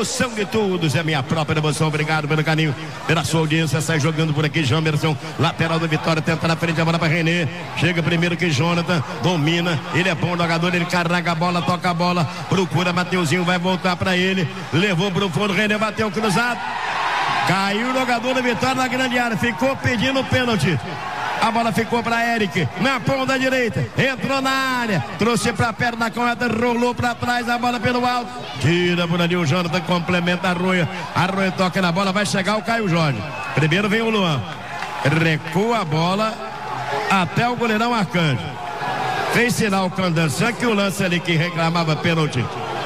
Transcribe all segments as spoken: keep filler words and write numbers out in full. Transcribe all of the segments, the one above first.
emoção de todos, é minha própria emoção. Obrigado pelo carinho, pela sua audiência. Sai jogando por aqui Jamerson, lateral do Vitória, tenta na frente a bola para René. Chega primeiro que Jonathan, domina, ele é bom jogador, ele carrega a bola, toca a bola, procura Mateuzinho, vai voltar para ele, levou pro fundo, René bateu cruzado, caiu o jogador do Vitória na grande área, ficou pedindo pênalti. A bola ficou para Eric, na ponta direita, entrou na área, trouxe para a perna correta, rolou para trás, a bola pelo alto, tira por ali o Jonathan, complementa a Arroio, Arroio toca na bola, vai chegar o Caio Jorge. Primeiro vem o Luan, recua a bola até o goleirão Arcanjo, fez sinal o Candançan que o lance ali que reclamava pênalti,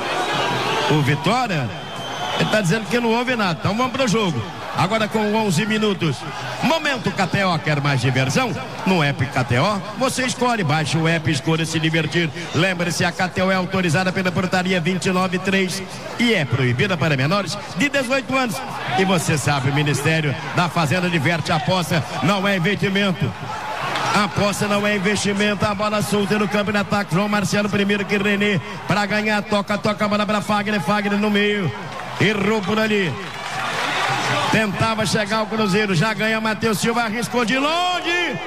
o Vitória, ele está dizendo que não houve nada, então vamos para o jogo. Agora com onze minutos, momento K T O, quer mais diversão? No app K T O, você escolhe, baixe o app, escolha se divertir. Lembre-se, a K T O é autorizada pela portaria vinte e nove três e é proibida para menores de dezoito anos. E você sabe, o Ministério da Fazenda diverte, a aposta não é investimento. A aposta não é investimento, a bola solta no campo de ataque, João Marcelo primeiro que René, para ganhar, toca, toca a bola para Fagner, Fagner no meio, errou por ali. Tentava chegar ao Cruzeiro, já ganha Matheus Silva, arriscou de longe.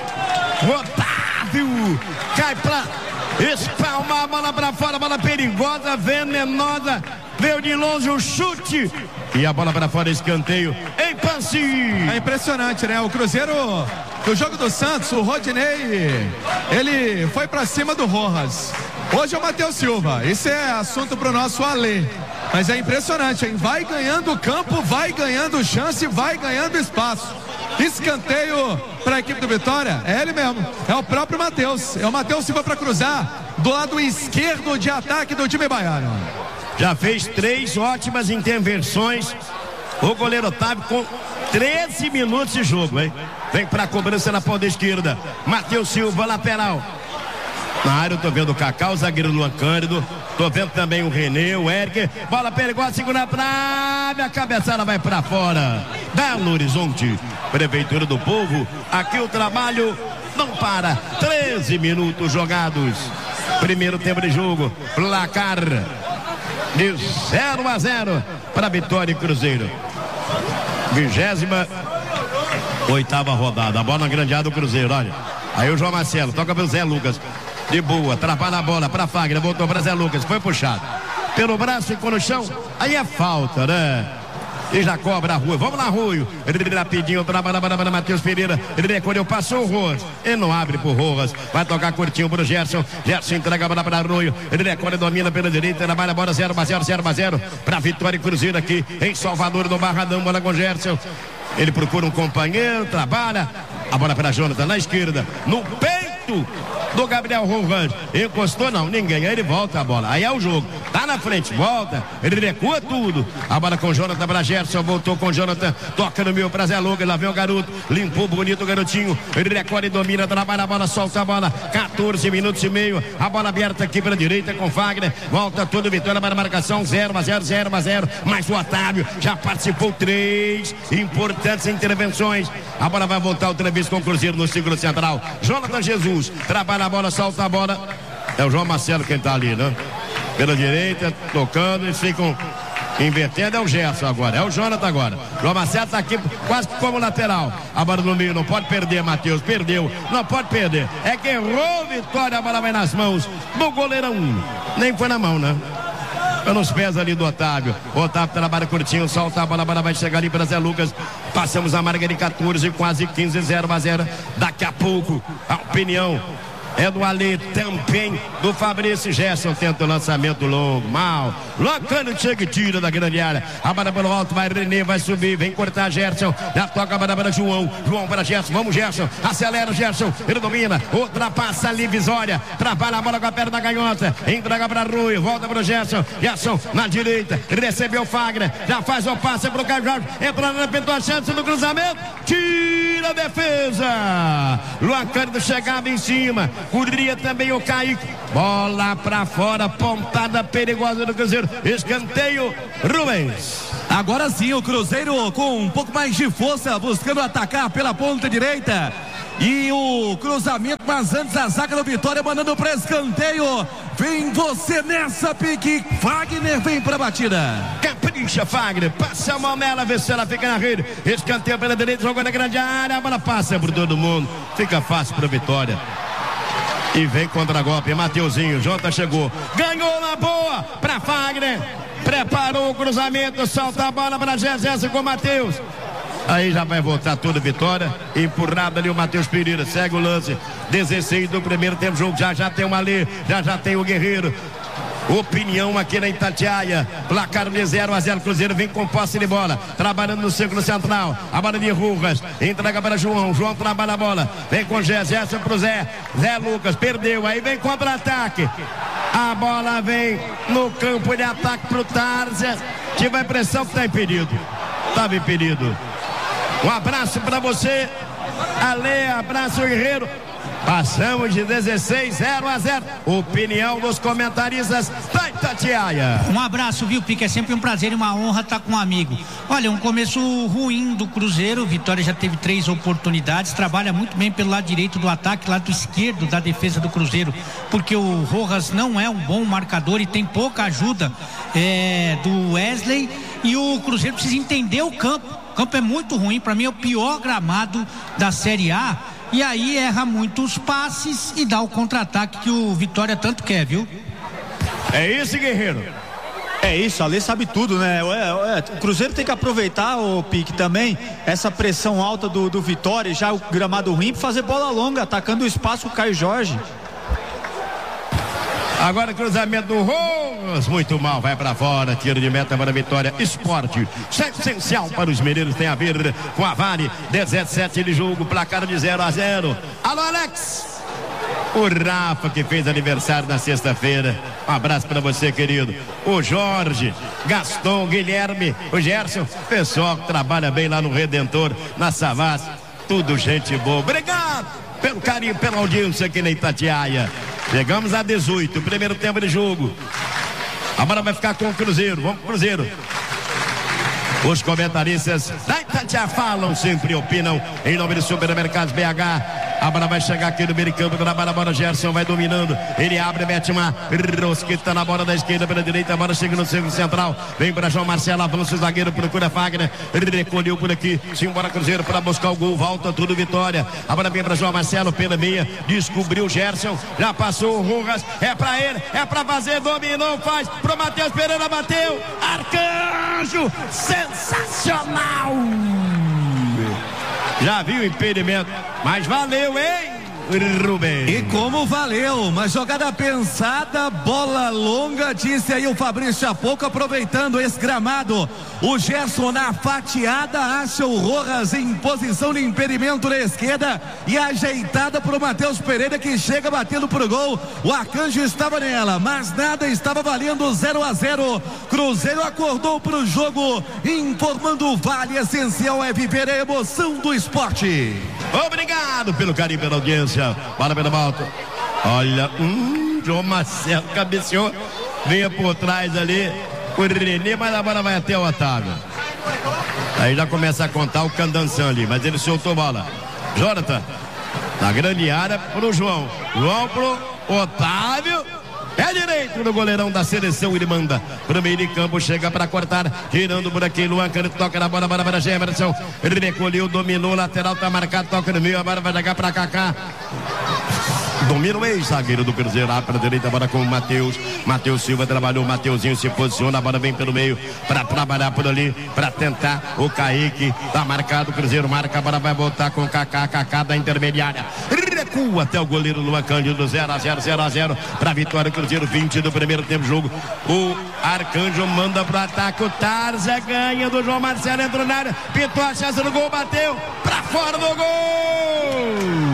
Otávio cai pra espalmar a bola pra fora, bola perigosa, venenosa. Veio de longe o chute e a bola pra fora, escanteio em Pansi. É impressionante, né? O Cruzeiro, no jogo do Santos, o Rodinei, ele foi pra cima do Rojas. Hoje é o Matheus Silva. Isso é assunto pro nosso Alê. Mas é impressionante, hein? Vai ganhando campo, vai ganhando chance, vai ganhando espaço. Escanteio para a equipe do Vitória, é ele mesmo, é o próprio Matheus. É o Matheus Silva para cruzar do lado esquerdo de ataque do time baiano. Já fez três ótimas intervenções o goleiro Otávio com treze minutos de jogo, hein? Vem para a cobrança na ponta esquerda, Matheus Silva, lateral. Na área eu tô vendo o Cacau, o zagueiro Luan Cândido, tô vendo também o René, o Eric, bola perigosa, segura a trave, a cabeçada vai pra fora. Belo Horizonte, Prefeitura do Povo, aqui o trabalho não para. treze minutos jogados, primeiro tempo de jogo, placar de zero a zero para Vitória e Cruzeiro. Vigésima oitava rodada, a bola na grande área do Cruzeiro, olha. Aí o João Marcelo, toca pelo Zé Lucas. De boa, atrapalha a bola para Fagner, voltou para Zé Lucas, foi puxado pelo braço, ficou no chão, aí é falta, né? E já cobra a Rua, vamos lá, Rui, rapidinho para Matheus Pereira, ele recolheu, passou o Rojas, ele não abre pro Rojas, vai tocar curtinho pro Gerson, Gerson entrega a bola para Arroio, ele recolhe, domina pela direita, trabalha a bola zero a zero, zero a zero, para Vitória e Cruzeiro aqui em Salvador do Barradão, bola com Gerson, ele procura um companheiro, trabalha, a bola para Jonathan na esquerda, no peito do Gabriel Rojas, encostou não, ninguém, aí ele volta a bola, aí é o jogo, tá na frente, volta, ele recua tudo, a bola com Jonathan para Gerson, voltou com Jonathan, toca no meio para Zé Lucas, lá vem o garoto, limpou bonito o garotinho, ele recolhe e domina, trabalha a bola, solta a bola, quatorze minutos e meio, a bola aberta aqui pela direita com Fagner, volta tudo, Vitória para a marcação, zero a zero, zero a zero, mas o Otávio já participou três importantes intervenções, a bola vai voltar outra vez com o Cruzeiro no círculo central, Jonathan Jesus, trabalha a bola, solta a bola, é o João Marcelo quem tá ali, né? Pela direita, tocando, eles ficam invertendo, é o Gerson agora, é o Jonathan agora, João Marcelo tá aqui quase como lateral, a bola no meio, não pode perder, Matheus, perdeu, não pode perder, é que errou, Vitória, a bola vai nas mãos do goleirão, nem foi na mão, né? Pelos pés ali do Otávio, o Otávio trabalha curtinho, solta a bola, a bola vai chegar ali para Zé Lucas, passamos a marca de quatorze, quase quinze, zero a zero, daqui a pouco, a opinião é do Alê, também do Fabrício. Gerson tenta o lançamento longo, mal, Locano chega e tira da grande área, a bola pelo alto, vai René, vai subir, vem cortar Gerson, já toca a bola para João, João para Gerson, vamos Gerson, acelera o Gerson, ele domina, ultrapassa ali Visória, trabalha a bola com a perna da canhota, entrega para Rui, volta para o Gerson, Gerson na direita, recebeu o Fagner, já faz o passe para o Caio Jorge, entra na pintou a chance do cruzamento, tira a defesa, Luan Cândido chegava em cima, corria também o Kaique, bola pra fora, pontada perigosa do Cruzeiro, escanteio, Rubens. Agora sim o Cruzeiro com um pouco mais de força, buscando atacar pela ponta direita, e o cruzamento, mas antes a zaga do Vitória mandando para escanteio, vem você nessa, pique, Wagner vem pra batida. Capricha, Fagner, passa a mão nela, vê se ela fica na rede. Escanteio pela direita, jogou na grande área, a bola passa por todo mundo. Fica fácil para Vitória. E vem contra-golpe, Mateuzinho, Jota chegou, ganhou na boa, para Fagner, preparou o cruzamento, solta a bola para Zezé com o Matheus. Aí já vai voltar tudo, Vitória. Empurrado ali o Matheus Pereira, segue o lance. dezesseis do primeiro tempo, jogo, já já tem o Malê, já já tem o Guerreiro. Opinião aqui na Itatiaia, placar de zero a zero, Cruzeiro vem com posse de bola, trabalhando no círculo central, a bola de Rugas, entrega para João, João trabalha a bola, vem com Zé, Zé pro Zé, Zé Lucas, perdeu, aí vem contra-ataque, a bola vem no campo de ataque pro Tárzia, tive a impressão que tá impedido, estava impedido. Um abraço para você, Ale, abraço Guerreiro. Passamos de dezesseis, zero a zero. Opinião dos comentaristas da Itatiaia. Um abraço, viu, Pique? É sempre um prazer e uma honra estar com um amigo. Olha, um começo ruim do Cruzeiro. Vitória já teve três oportunidades. Trabalha muito bem pelo lado direito do ataque, lado esquerdo da defesa do Cruzeiro, porque o Rojas não é um bom marcador e tem pouca ajuda é, do Wesley. E o Cruzeiro precisa entender o campo. O campo é muito ruim. Para mim é o pior gramado da Série A. E aí erra muitos passes e dá o contra-ataque que o Vitória tanto quer, viu? É isso, Guerreiro. É isso, a Lê sabe tudo, né? É, é, o Cruzeiro tem que aproveitar, o Pique, também essa pressão alta do, do Vitória, já o gramado ruim, para fazer bola longa, atacando o espaço com o Caio Jorge. Agora cruzamento do Rojas, muito mal, vai pra fora, tiro de meta para a Vitória. Esporte, essencial para os mineiros, tem a ver com a Vale, dezessete de jogo, placar de zero a zero. Alô, Alex! O Rafa, que fez aniversário na sexta-feira, um abraço para você, querido. O Jorge, Gaston, Guilherme, o Gerson, pessoal que trabalha bem lá no Redentor, na Savassi, tudo gente boa. Obrigado pelo carinho, pela audiência aqui na Itatiaia. Chegamos a dezoito, primeiro tempo de jogo. A bola vai ficar com o Cruzeiro, vamos pro Cruzeiro. Os comentaristas da Itatiaia falam, sempre opinam, em nome de Supermercados B H. A bola vai chegar aqui no meio campo, trabalha a bola, Gerson vai dominando, ele abre, mete uma rosqueta na bola da esquerda pela direita, a bola chega no círculo central, vem para João Marcelo, avança o zagueiro, procura Fagner, recolheu por aqui, simbora Cruzeiro para buscar o gol, volta tudo Vitória, a bola vem para João Marcelo pela meia, descobriu o Gerson, já passou o Rojas, é para ele, é para fazer, dominou, faz pro Matheus Pereira, bateu, Arcanjo, sensacional! Já viu o impedimento, mas valeu, hein, Rubem? E como valeu, uma jogada pensada, bola longa, disse aí o Fabrício há pouco, aproveitando esse gramado. O Gerson na fatiada, acha o Rojas em posição de impedimento na esquerda e ajeitada para o Matheus Pereira, que chega batendo pro gol. O Arcanjo estava nela, mas nada, estava valendo zero a zero. Cruzeiro acordou pro jogo, informando o Vale, essencial é viver a emoção do esporte. Obrigado pelo carinho, pela audiência. Bola pela volta. Olha, hum, João Marcelo cabeceou, vinha por trás ali o Renê, mas a bola vai até o Otávio. Aí já começa a contar o Candançã ali, mas ele soltou bola. Jonathan, na grande área pro João. João pro Otávio. É direito do goleirão da seleção, ele manda pro meio de campo, chega para cortar, girando por aqui, Luan Cano toca na bola, bola para Gemerson, recolheu, dominou, lateral tá marcado, toca no meio, a bola vai jogar para Kaká. Domina o ex-zagueiro do Cruzeiro, lá para a direita, a bola com o Matheus. Matheus Silva trabalhou, o Mateuzinho se posiciona, a bola vem pelo meio para trabalhar por ali, para tentar o Kaique. Tá marcado, o Cruzeiro marca, a bola vai voltar com o Kaká, Kaká da intermediária. Recua até o goleiro Luan Cândido, zero a zero, zero a zero para a vitória, Cruzeiro, vinte do primeiro tempo jogo. O Arcanjo manda pro ataque, o Tarza ganha do João Marcelo, entrou na área, pintou a chance do gol, bateu para fora do gol.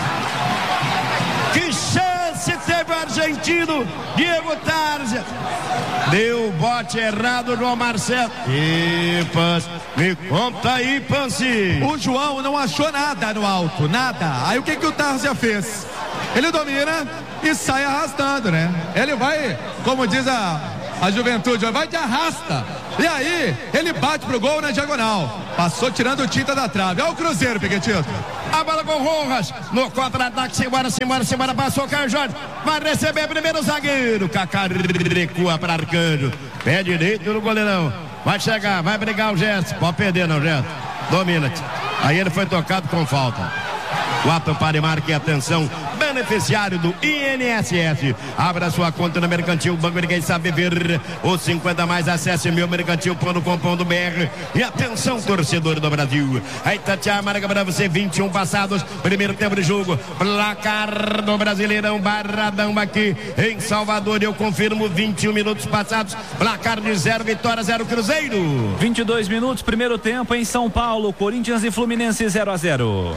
Que chance teve o argentino Diego Tarja. Deu bote errado, João Marcelo. E Pans, me conta aí, Pansi. O João não achou nada no alto, nada. Aí o que que o Tarja fez? Ele domina e sai arrastando, né? Ele vai, como diz a, a juventude, vai de arrasta. E aí, ele bate pro gol na diagonal. Passou tirando tinta da trave. Olha o Cruzeiro, Piquetito. A bola com o Rojas. No contra-ataque, simbora, simbora, simbora. Passou o Caio Jorge. Vai receber primeiro o zagueiro. Kaká recua para Arcanjo. Pé direito no goleirão. Vai chegar, vai brigar o Gerson. Pode perder, não, Gerson. Domina. Aí ele foi tocado com falta. Quatro para e marque, atenção, beneficiário do I N S S. Abra sua conta no Mercantil Banco, ninguém sabe ver. Os cinquenta mais, acesse meu mercantil ponto com ponto b r. E atenção, torcedor do Brasil. Aí Tatiana marca para você, vinte e um passados, primeiro tempo de jogo. Placar do Brasileirão, Barradão aqui em Salvador. Eu confirmo, vinte e um minutos passados. Placar de zero, Vitória, zero, Cruzeiro. vinte e dois minutos, primeiro tempo em São Paulo. Corinthians e Fluminense zero a zero.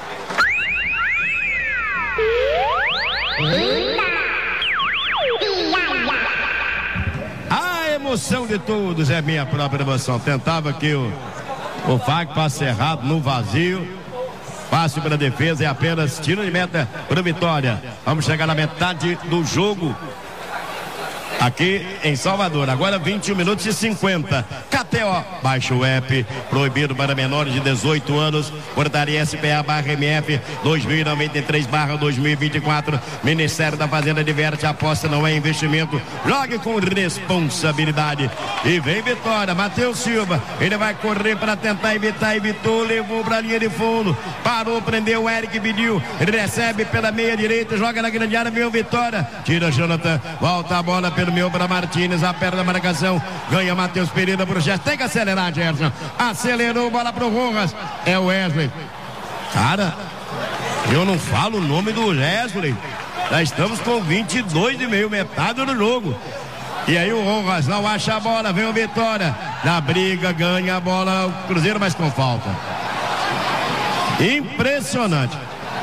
A emoção de todos é minha própria emoção. Tentava que o, o Fag passe errado no vazio. Passe para a defesa e apenas tiro de meta para Vitória. Vamos chegar na metade do jogo aqui em Salvador. Agora vinte e um minutos e cinquenta. K T O, baixa o app, proibido para menores de dezoito anos. Portaria S P A barra M F dois mil e noventa e três barra dois mil e vinte e quatro. Ministério da Fazenda diverte, aposta não é investimento. Jogue com responsabilidade. E vem Vitória, Matheus Silva. Ele vai correr para tentar evitar, evitou, levou para a linha de fundo. Parou, prendeu, o Eric pediu. Recebe pela meia direita, joga na grande área, veio Vitória. Tira Jonathan, volta a bola pelo meu para Martins, aperta a marcação, ganha Matheus Pereira pro Gerson, tem que acelerar, Gerson, acelerou, bola pro Rojas, é o Wesley. Cara, eu não falo o nome do Wesley, já estamos com vinte e dois e meio, metade do jogo. E aí o Rojas não acha a bola, vem o Vitória, na briga, ganha a bola, o Cruzeiro, mas com falta. Impressionante.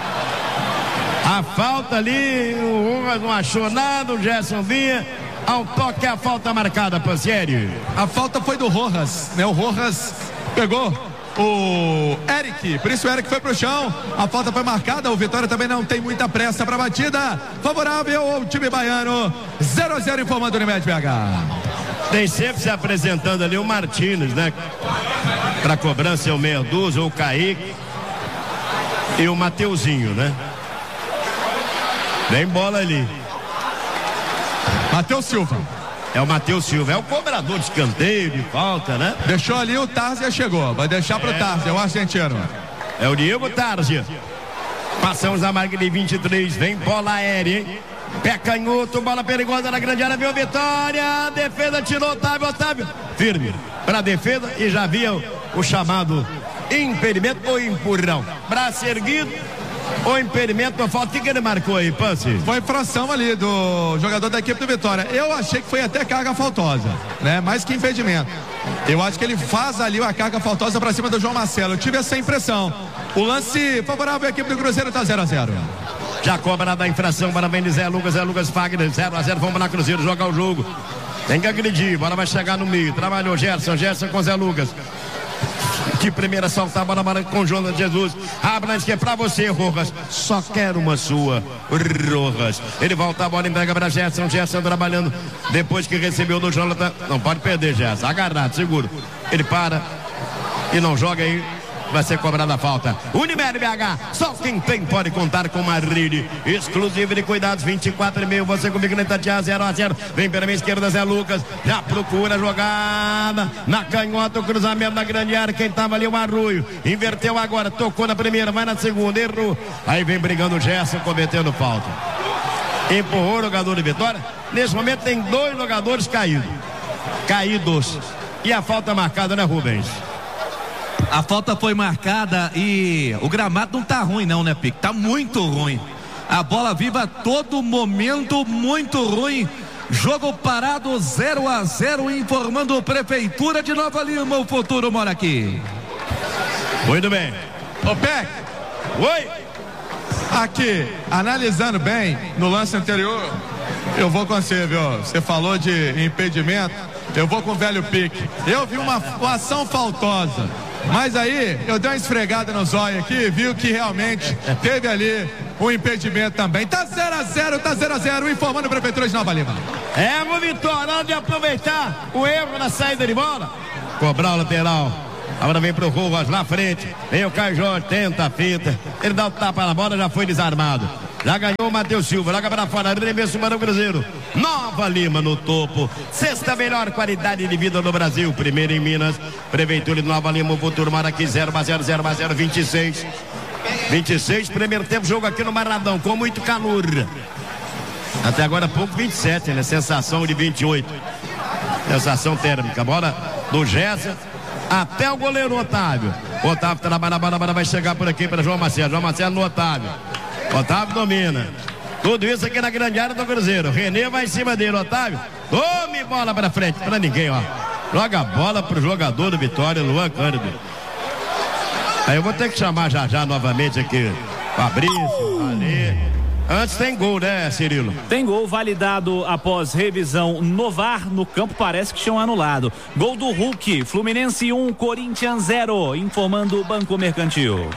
A falta ali, o Rojas não achou nada, o Gerson vinha. Ao toque, a falta marcada, Pansieri. A falta foi do Rojas, né? O Rojas pegou o Eric, por isso o Eric foi pro chão. A falta foi marcada, o Vitória também não tem muita pressa para batida. Favorável ao time baiano. zero a zero informando o Unimed B H. Tem sempre se apresentando ali o Martins, né? Para cobrança é o meia dúzia, o Kaique e o Mateuzinho, né? Vem bola ali. Matheus Silva. É o Matheus Silva, é o cobrador de escanteio, de falta, né? Deixou ali, o Tarzia chegou. Vai deixar pro é. Tarzia, o argentino. É o Diego Tarzia. Passamos a marca de vinte e três. Vem bola aérea, hein? Pé canhoto, bola perigosa na grande área. Viu Vitória. Defesa tirou Otávio. Otávio firme pra defesa e já havia o, o chamado impedimento ou empurrão. Braço erguido. O impedimento, a falta, o que, que ele marcou aí, Pance? Foi infração ali do jogador da equipe do Vitória. Eu achei que foi até carga faltosa, né? Mais que impedimento. Eu acho que ele faz ali a carga faltosa pra cima do João Marcelo. Eu tive essa impressão. O lance favorável à equipe do Cruzeiro tá zero a zero. Já cobra da infração, para vem de Zé Lucas, Zé Lucas Fagner, zero a zero, vamos lá Cruzeiro jogar o jogo. Tem que agredir, bola vai chegar no meio. Trabalhou Gerson, Gerson com Zé Lucas. De primeira saltar a bola com Jonas Jesus. Abre na esquerda pra você, Rojas. Só quero uma sua, Rojas. Ele volta a bola, entrega pra Gerson. Gerson trabalhando. Depois que recebeu do Jonathan. Não pode perder, Gerson. Agarrado, seguro. Ele para e não joga aí. Vai ser cobrada a falta. Unimed B H, só quem tem pode contar com uma rede exclusiva de cuidados. vinte e quatro e meio, você comigo na Itatiaia, zero a zero. Vem pela minha esquerda, Zé Lucas. Já procura a jogada na canhota, o cruzamento da grande área. Quem tava ali, o Arroio. Inverteu agora, tocou na primeira, vai na segunda, errou. Aí vem brigando o Gerson, cometendo falta. Empurrou o jogador de Vitória. Nesse momento tem dois jogadores caídos. Caídos. E a falta marcada, né, Rubens? A falta foi marcada e o gramado não tá ruim não, né, Pique? Tá muito ruim. A bola viva a todo momento, muito ruim. Jogo parado, zero a zero, informando Prefeitura de Nova Lima, o futuro mora aqui. Muito bem. Ô, Peck. Oi. Aqui, analisando bem no lance anterior, eu vou com você, viu? Você falou de impedimento, eu vou com o velho Pique. Eu vi uma, uma ação faltosa. Mas aí, eu dei uma esfregada no zóio aqui e viu que realmente teve ali um impedimento também. Tá zero a zero, tá zero a zero, informando a Prefeitura de Nova Lima. É, o Vitória, hora de aproveitar o erro na saída de bola. Cobrar o lateral. Agora vem pro Rojas na frente. Vem o Caio Jorge, tenta a fita. Ele dá o tapa na bola, já foi desarmado. Já ganhou o Matheus Silva, joga para fora, arremesso para o Cruzeiro. Nova Lima no topo, sexta melhor qualidade de vida no Brasil, primeiro em Minas. Prefeitura de Nova Lima, o futuro mora aqui, zero a zero, zero a zero, vinte e seis. vinte e seis, primeiro tempo, jogo aqui no Maradão, com muito calor. Até agora pouco, vinte e sete, né? Sensação de vinte e oito. Sensação térmica, bola do Gerson até o goleiro Otávio. Otávio trabalha a bola, vai chegar por aqui para João Marcelo. João Marcelo no Otávio. Otávio domina. Tudo isso aqui na grande área do Cruzeiro. Renê vai em cima dele, Otávio. Tome bola para frente, para ninguém, ó. Joga a bola pro jogador do Vitória, Luan Cândido. Aí eu vou ter que chamar já já novamente aqui Fabrício, Ali. Antes tem gol, né, Cirilo? Tem gol validado após revisão no V A R. No campo parece que tinham anulado. Gol do Hulk, Fluminense um, Corinthians zero, informando o Banco Mercantil.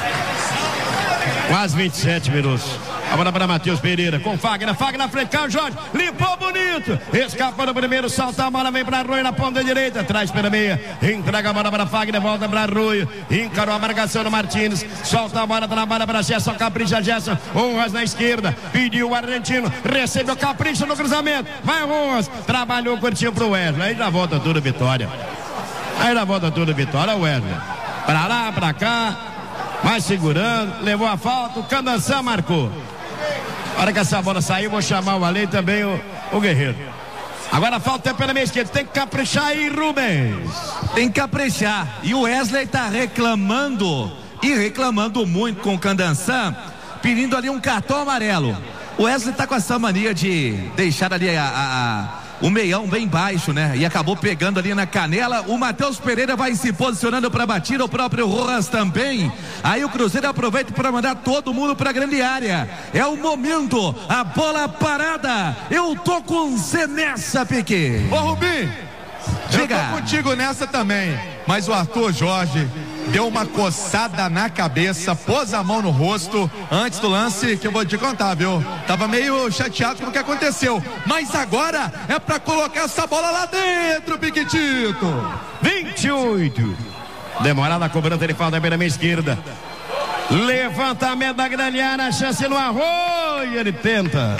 Quase vinte e sete minutos. A bola para Matheus Pereira, com Fagner, Fagner na frente, Carlos Jorge, limpou bonito, escapa no primeiro, salta a bola, vem para Arroio na ponta direita, traz pela meia, entrega a bola para Fagner, volta para Arroio, encarou a marcação do Martins, solta a bola, trabalha para Gerson, capricha Gerson, Rojas na esquerda, pediu o argentino, recebeu capricha no cruzamento, vai Rojas, trabalhou, curtinho pro Wesley, aí já volta tudo Vitória, aí já volta tudo Vitória, Wesley, para lá, para cá, vai segurando, levou a falta, o Candançã marcou. A hora que essa bola sair, vou chamar o Ale e também o, o Guerreiro. Agora falta pela meia esquerda, tem que caprichar aí, Rubens. Tem que caprichar. E o Wesley tá reclamando, e reclamando muito com o Candançã, pedindo ali um cartão amarelo. O Wesley tá com essa mania de deixar ali a, a, a, o meião bem baixo, né? E acabou pegando ali na canela. O Matheus Pereira vai se posicionando para batida, o próprio Rojas também. Aí o Cruzeiro aproveita para mandar todo mundo para a grande área. É o momento, a bola parada. Eu tô com você nessa, Pique. Ô Rubim, Diga. eu tô contigo nessa também. Mas o Arthur Jorge deu uma coçada na cabeça, pôs a mão no rosto antes do lance, que eu vou te contar, viu? Tava meio chateado com o que aconteceu, mas agora é pra colocar essa bola lá dentro, Piquitito. vinte e oito. Demorada a cobrança, ele fala da beira meia esquerda. Levantamento da grande área, chance no Arroio, ele tenta.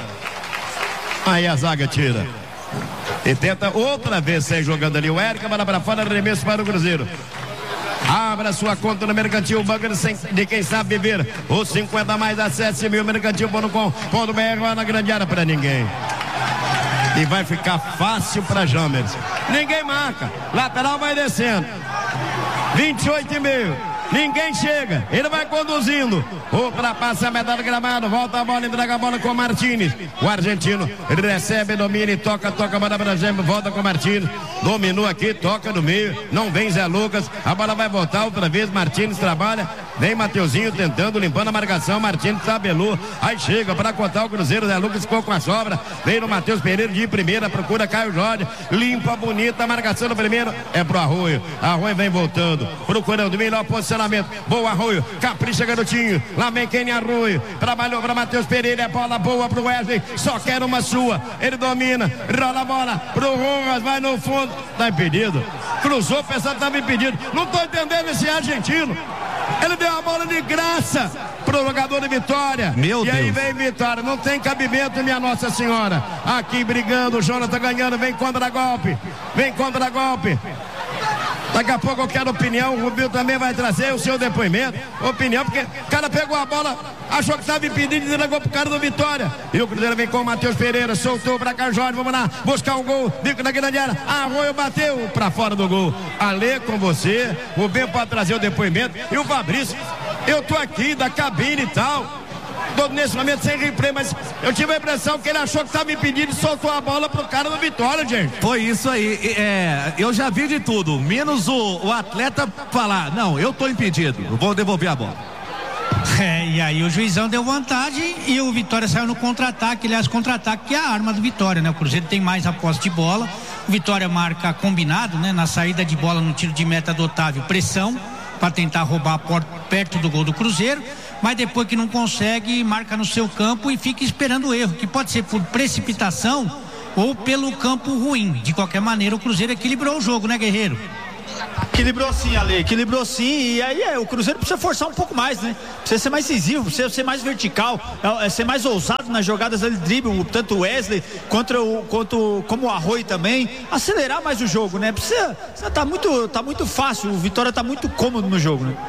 Aí a zaga tira. E tenta outra vez sair jogando ali o Érica, bola para fora, arremesso para o Cruzeiro. Abra sua conta no Mercantil, banco de quem sabe viver. Os cinquenta mais, acesse mil, mercantil ponto com ponto br, lá na grande área para ninguém. E vai ficar fácil para Jamerson. Ninguém marca. Lateral vai descendo. vinte e oito e meio. Ninguém chega, ele vai conduzindo. Ultrapassa a metade do gramado, volta a bola, entrega a bola com o Martins. O argentino recebe, domina e toca, toca a bola para Gêmeo, volta com o Martins. Dominou aqui, toca no meio, não vem Zé Lucas. A bola vai voltar outra vez, Martins trabalha. Vem Mateuzinho tentando, limpando a marcação. Martins tabelou, aí chega para contar o Cruzeiro. Zé Lucas ficou com a sobra. Vem no Matheus Pereira de primeira, procura Caio Jorge. Limpa, bonita a marcação do primeiro. É pro Arroio. Arroio vem voltando, procurando melhor posicionamento. Boa Arroio, capricha garotinho. Lá vem Kenny Arroio. Trabalhou para Matheus Pereira. É bola boa pro Wesley. Só quer uma sua. Ele domina, rola a bola pro Rojas, vai no fundo. Tá impedido. Cruzou, pensando que tava impedido. Não tô entendendo esse argentino. Ele deu a bola de graça pro jogador de Vitória. Meu e Deus. aí vem Vitória, não tem cabimento, minha Nossa Senhora. Aqui brigando, o Jonathan ganhando, vem contra-golpe, vem contra-golpe. Daqui a pouco eu quero opinião, o Rubinho também vai trazer o seu depoimento, opinião, porque o cara pegou a bola, achou que estava impedido e entregou pro cara do Vitória. E o Cruzeiro vem com o Matheus Pereira, soltou pra cá, Jorge, vamos lá, buscar um gol, bico na grande área, Arroio bateu pra fora do gol. Ale com você, o Rubinho pode trazer o depoimento, e o Fabrício, eu tô aqui da cabine e tal. Tô nesse momento sem replay, mas eu tive a impressão que ele achou que estava impedido e soltou a bola pro cara do Vitória, gente. Foi isso aí, é, eu já vi de tudo, menos o, o atleta falar, não, eu tô impedido, eu vou devolver a bola. É, e aí o juizão deu vantagem e o Vitória saiu no contra-ataque. Aliás, contra-ataque que é a arma do Vitória, né? O Cruzeiro tem mais a posse de bola. O Vitória marca combinado, né? Na saída de bola no tiro de meta do Otávio, pressão para tentar roubar a porta perto do gol do Cruzeiro. Mas depois que não consegue, marca no seu campo e fica esperando o erro, que pode ser por precipitação ou pelo campo ruim. De qualquer maneira, o Cruzeiro equilibrou o jogo, né, Guerreiro? Equilibrou sim, Ale, equilibrou sim, e aí é, o Cruzeiro precisa forçar um pouco mais, né? Precisa ser mais incisivo, precisa ser mais vertical, é, é ser mais ousado nas jogadas ali de drible, tanto o Wesley contra o, quanto como o Arroio também, acelerar mais o jogo, né? Precisa, precisa tá muito, tá muito fácil, o Vitória tá muito cômodo no jogo, né?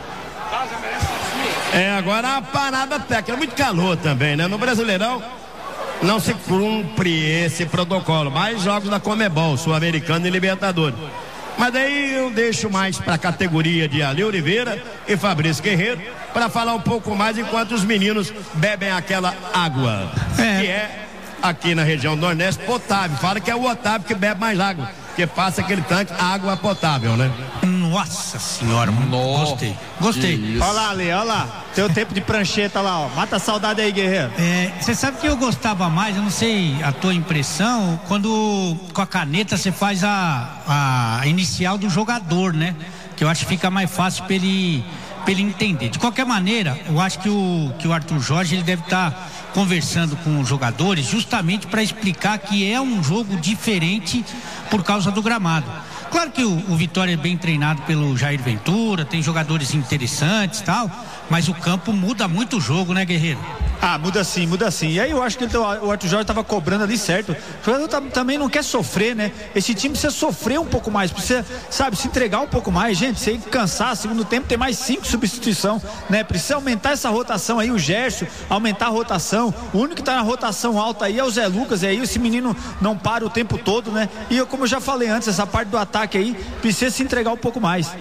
É, agora a parada técnica, muito calor também, né? No Brasileirão não se cumpre esse protocolo, mais jogos da Conmebol, Sul-Americano e Libertadores. Mas daí eu deixo mais para a categoria de Ale Oliveira e Fabrício Guerreiro para falar um pouco mais enquanto os meninos bebem aquela água, é. que é aqui na região do Nordeste potável. Fala que é o Otávio que bebe mais água, que passa aquele tanque água potável, né? Nossa senhora, Nossa. gostei, gostei. Olha lá, Ale, olha lá, teu tempo de prancheta lá, ó, mata a saudade aí, Guerreiro. Você é, sabe que eu gostava mais, eu não sei a tua impressão, quando com a caneta você faz a, a inicial do jogador, né? Que eu acho que fica mais fácil pra ele, pra ele entender. De qualquer maneira, eu acho que o, que o Arthur Jorge, ele deve estar tá conversando com os jogadores justamente para explicar que é um jogo diferente por causa do gramado. Claro que o, o Vitória é bem treinado pelo Jair Ventura, tem jogadores interessantes e tal, mas o campo muda muito o jogo, né, Guerreiro? Ah, muda sim, muda sim. E aí eu acho que ele, o Arthur Jorge estava cobrando ali certo. O jogador tá, também não quer sofrer, né? Esse time precisa sofrer um pouco mais, precisa, sabe, se entregar um pouco mais. Gente, sem cansar, segundo tempo tem mais cinco substituição, né? Precisa aumentar essa rotação aí, o Gerson, aumentar a rotação. O único que tá na rotação alta aí é o Zé Lucas, e aí esse menino não para o tempo todo, né? E eu, como eu já falei antes, essa parte do ataque aí precisa se entregar um pouco mais.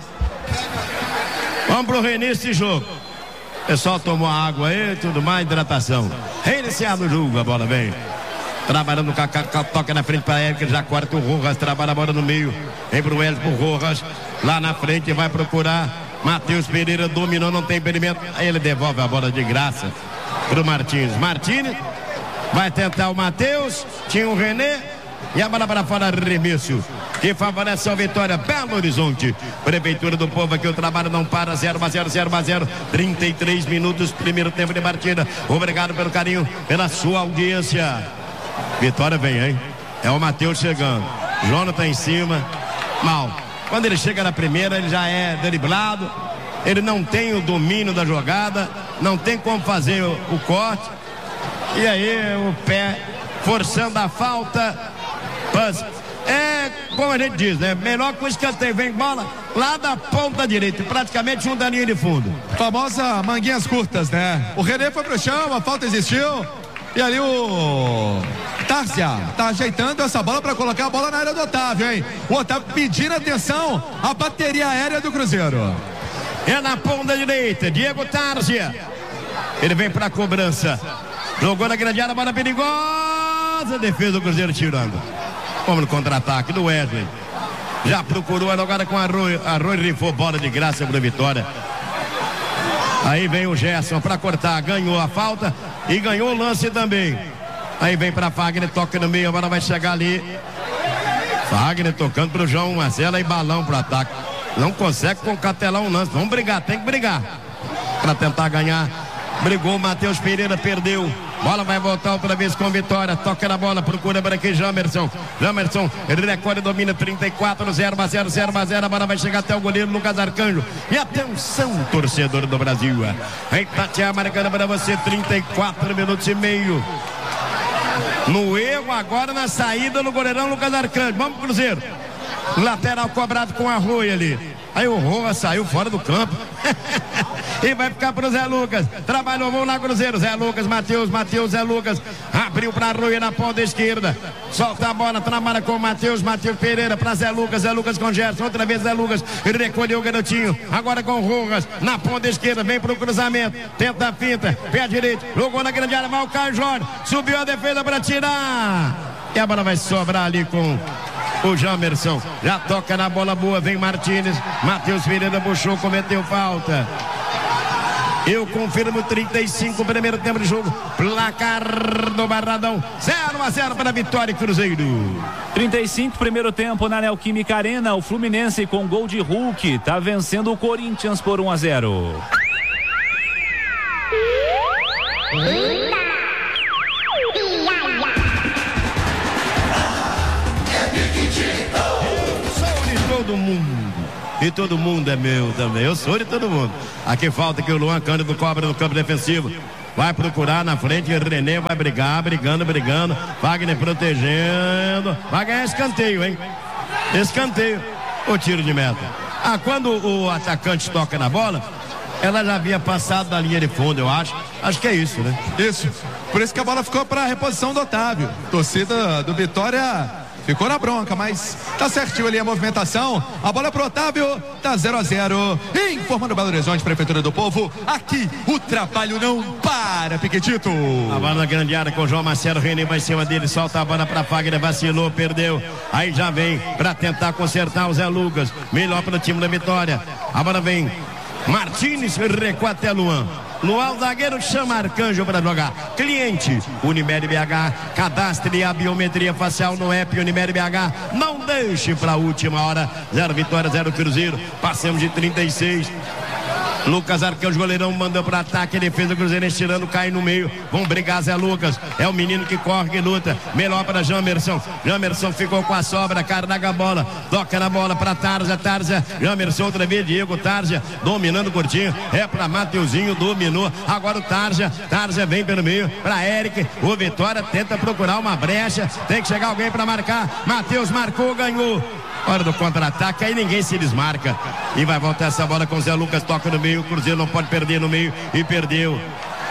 Vamos pro reinício de jogo. O pessoal tomou água aí, tudo mais, hidratação. Reiniciado o jogo, a bola vem. Trabalhando com a, com a toca na frente para Érica, já corta o Rojas, trabalha a bola no meio. Vem pro Hélio, pro Rojas. Lá na frente vai procurar. Matheus Pereira dominou, não tem impedimento. Aí ele devolve a bola de graça pro Martins. Martins vai tentar o Matheus. Tinha o René. E a bola para fora, arremesso que favorece a Vitória, Belo Horizonte. Prefeitura do Povo, aqui o trabalho não para, zero a zero, zero a zero, trinta e três minutos, primeiro tempo de partida. Obrigado pelo carinho, pela sua audiência. Vitória vem, hein? É o Matheus chegando, Jonathan em cima, mal. Quando ele chega na primeira, ele já é driblado, ele não tem o domínio da jogada, não tem como fazer o, o corte, e aí o pé forçando a falta. Mas é como a gente diz, né? Melhor que o escanteio, vem bola lá da ponta direita, praticamente um da linha de fundo. Famosa manguinhas curtas, né? O René foi pro chão, a falta existiu, e ali o Tárcia tá ajeitando essa bola para colocar a bola na área do Otávio, hein? O Otávio pedindo atenção à bateria aérea do Cruzeiro. É na ponta direita, Diego Tárcia. Ele vem pra cobrança. Jogou na grande área, bola perigosa, defesa do Cruzeiro tirando. Vamos no contra-ataque do Wesley. Já procurou agora com Arroio. Arroio rifou bola de graça para a Vitória. Aí vem o Gerson para cortar. Ganhou a falta e ganhou o lance também. Aí vem para Fagner, toca no meio. Agora vai chegar ali. Fagner tocando para o João Marcelo e balão para o ataque. Não consegue concatelar um lance. Vamos brigar, tem que brigar para tentar ganhar. Brigou o Matheus Pereira, perdeu. Bola vai voltar outra vez com Vitória. Toca na bola, procura para aqui Jamerson. Jamerson, ele recolhe, domina trinta e quatro, zero a zero, zero a zero. A bola vai chegar até o goleiro Lucas Arcanjo. E atenção, torcedor do Brasil. Aí Tatiana marcando para você, trinta e quatro minutos e meio. No erro agora na saída no goleirão Lucas Arcanjo. Vamos pro Cruzeiro. Lateral cobrado com Arroio ali. Aí o Roa saiu fora do campo. E vai ficar pro Zé Lucas. Trabalhou, vamos lá, Cruzeiro. Zé Lucas, Matheus, Matheus, Zé Lucas. Abriu pra Arroio na ponta esquerda. Solta a bola, trabalha com o Matheus, Matheus Pereira pra Zé Lucas. Zé Lucas com Gerson. Outra vez Zé Lucas. Ele recolheu o garotinho. Agora com o Rojas na ponta esquerda. Vem pro cruzamento. Tenta a finta. Pé direito. Jogou na grande área. Vai o Caio Jorge. Subiu a defesa pra tirar. E a bola vai sobrar ali com o Jamerson. Já toca na bola boa. Vem Martins. Matheus Pereira puxou, cometeu falta. Eu confirmo trinta e cinco, primeiro tempo de jogo. Placar do Barradão, zero a zero para a Vitória e Cruzeiro. trinta e cinco, primeiro tempo na Neoquímica Arena. O Fluminense com gol de Hulk tá vencendo o Corinthians por um a zero. Todo mundo. e todo mundo é meu também. Eu sou de todo mundo. Aqui falta que o Luan Cândido cobra no campo defensivo. Vai procurar na frente, René vai brigar, brigando, brigando. Wagner protegendo. Vai ganhar escanteio, hein? Escanteio. O tiro de meta. Ah, quando o atacante toca na bola, ela já havia passado da linha de fundo, eu acho. Acho que é isso, né? Isso. Por isso que a bola ficou para a reposição do Otávio. Torcida do Vitória ficou na bronca, mas tá certinho ali a movimentação. A bola pro Otávio, tá zero a zero. Informando Belo Horizonte, Prefeitura do Povo. Aqui o trabalho não para, Piquetito. A bola na grande área com o João Marcelo. René vai em cima dele, solta a bola pra Fagner, vacilou, perdeu. Aí já vem pra tentar consertar o Zé Lucas. Melhor pro time da Vitória. A bola vem. Martins recua até Luan. Luan, zagueiro, chama Arcanjo para jogar. Cliente, Unimed B H. Cadastre a biometria facial no app Unimed B H. Não deixe para a última hora. Zero Vitória, zero Cruzeiro. Passamos de trinta e seis. Lucas Arcanjo, goleirão, mandou para ataque. Defesa do Cruzeiro estirando, cai no meio. Vão brigar, Zé Lucas. É o menino que corre, que luta. Melhor para Jamerson. Jamerson ficou com a sobra. Carrega a bola. Toca na bola para Tarzia. Tarzia. Jamerson outra vez. Diego Tarzia. Dominando curtinho. É para Mateuzinho. Dominou. Agora o Tarzia. Tarzia vem pelo meio. Para Eric. O Vitória tenta procurar uma brecha. Tem que chegar alguém para marcar. Matheus marcou, ganhou. Hora do contra-ataque, aí ninguém se desmarca. E vai voltar essa bola com o Zé Lucas, toca no meio, o Cruzeiro não pode perder no meio, e perdeu.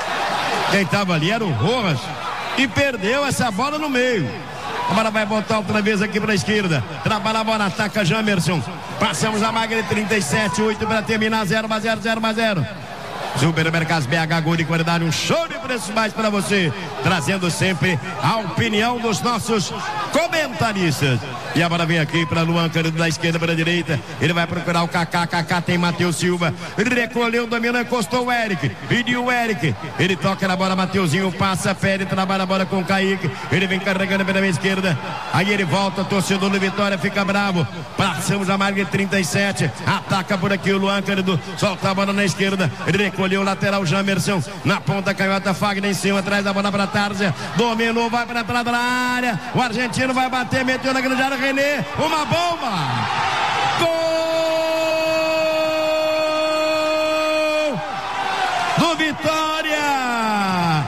Quem estava ali era o Rojas, e perdeu essa bola no meio. A bola vai voltar outra vez aqui para a esquerda. Trabalha a bola, ataca Jamerson. Passamos a marca de trinta e sete, oito para terminar, zero a zero, zero a zero. Supermercados B H, gol de qualidade, um show de preços baixos para você, trazendo sempre a opinião dos nossos comentaristas. E a bola vem aqui para Luan Cândido, da esquerda para a direita. Ele vai procurar o Kaká. Kaká tem Matheus Silva. Recolheu, dominou, encostou o Eric. Pediu o Eric. Ele toca na bola, Mateuzinho passa, fere, trabalha a bola com o Kaique. Ele vem carregando pela minha esquerda. Aí ele volta, torcedor do Vitória fica bravo. Passamos a marca de trinta e sete. Ataca por aqui o Luan Cândido. Solta a bola na esquerda. Recolheu o lateral Jamerson. Na ponta, canhota, Fagner em cima, traz a bola para Tarzia. Dominou, vai para trás da área. O argentino vai bater, meteu na grande área. René, uma bomba! Gol do Vitória!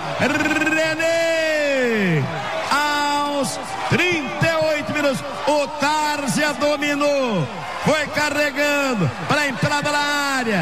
René! Aos trinta e oito minutos, o Tarzia dominou, foi carregando para a entrada da área.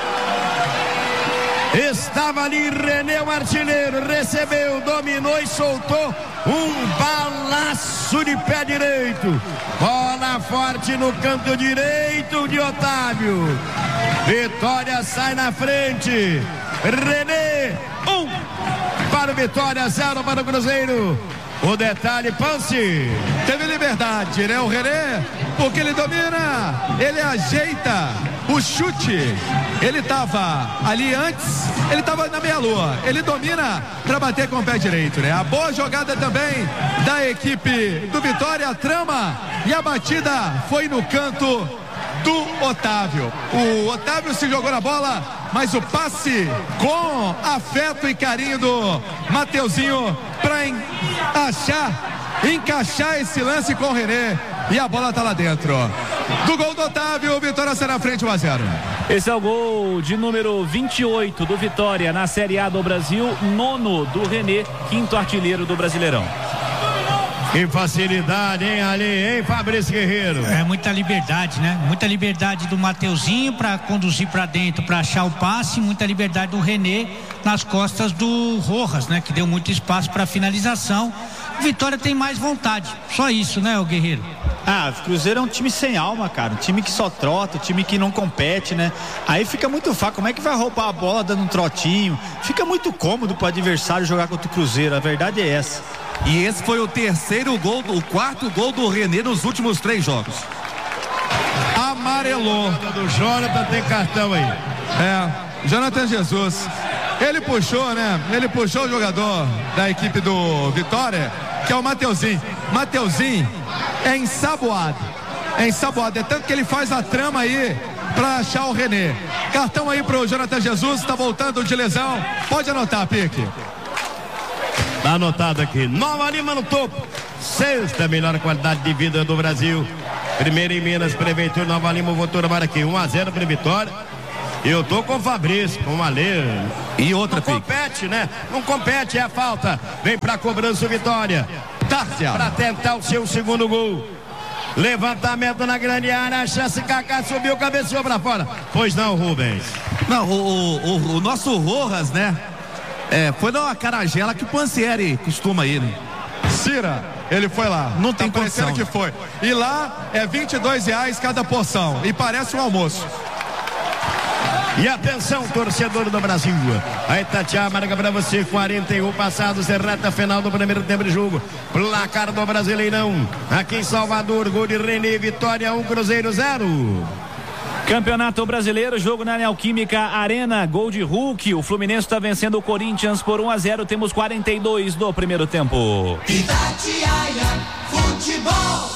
Estava ali René, o artilheiro, recebeu, dominou e soltou um balaço de pé direito. Bola forte no canto direito de Otávio. Vitória sai na frente. René, um para o Vitória, zero para o Cruzeiro. O detalhe, Pance. Teve liberdade, né? O René, porque ele domina, ele ajeita o chute. Ele estava ali antes, ele estava na meia-lua. Ele domina para bater com o pé direito, né? A boa jogada também da equipe do Vitória, a trama e a batida foi no canto do Otávio. O Otávio se jogou na bola, mas o passe com afeto e carinho do Mateuzinho para achar, encaixar esse lance com o René. E a bola tá lá dentro. Do gol do Otávio, o Vitória sai na frente, um a zero. Esse é o gol de número vinte e oito do Vitória na Série A do Brasil, nono do René, quinto artilheiro do Brasileirão. Que facilidade, hein, ali, hein, Fabrício Guerreiro? É muita liberdade, né? Muita liberdade do Mateuzinho para conduzir para dentro, para achar o passe, muita liberdade do René nas costas do Rojas, né? Que deu muito espaço para finalização. Vitória tem mais vontade, só isso, né, o Guerreiro? Ah, o Cruzeiro é um time sem alma, cara, um time que só trota, um time que não compete, né? Aí fica muito fácil, como é que vai roubar a bola dando um trotinho? Fica muito cômodo pro adversário jogar contra o Cruzeiro, a verdade é essa. E esse foi o terceiro gol, o quarto gol do René nos últimos três jogos. Amarelou. Do Jonathan tem cartão aí. É, Jonathan Jesus. Ele puxou, né? Ele puxou o jogador da equipe do Vitória, que é o Mateuzinho. Mateuzinho é ensaboado. É ensaboado. É tanto que ele faz a trama aí pra achar o René. Cartão aí pro Jonathan Jesus, tá voltando de lesão. Pode anotar, Pique. Tá anotado aqui. Nova Lima no topo. Sexta melhor qualidade de vida do Brasil. Primeiro em Minas, Prefeitura Nova Lima, votou agora aqui, um a zero para Vitória. Eu tô com o Fabrício, com o Alê. E outra, não compete, né? Não compete, é a falta. Vem pra cobrança o Vitória. Tárcia. Pra tentar o seu segundo gol. Levantamento na grande área, a chance, Kaká subiu, cabeceou pra fora. Pois não, Rubens. Não, o, o, o nosso Rojas, né? É, foi na caragela que o Pansieri costuma ir, né? Cira, ele foi lá. Não tem tá parecendo condição. que foi. E lá é vinte e dois reais cada porção. E parece um almoço. E atenção, torcedor do Brasil. A Itatiaia marca para você, quarenta e um passados, reta final do primeiro tempo de jogo. Placar do Brasileirão. Aqui em Salvador, gol de René, Vitória um, Cruzeiro zero. Campeonato Brasileiro, jogo na Neoquímica Arena, gol de Hulk. O Fluminense está vencendo o Corinthians por um a zero. Temos quarenta e dois do primeiro tempo. Itatiaia Futebol.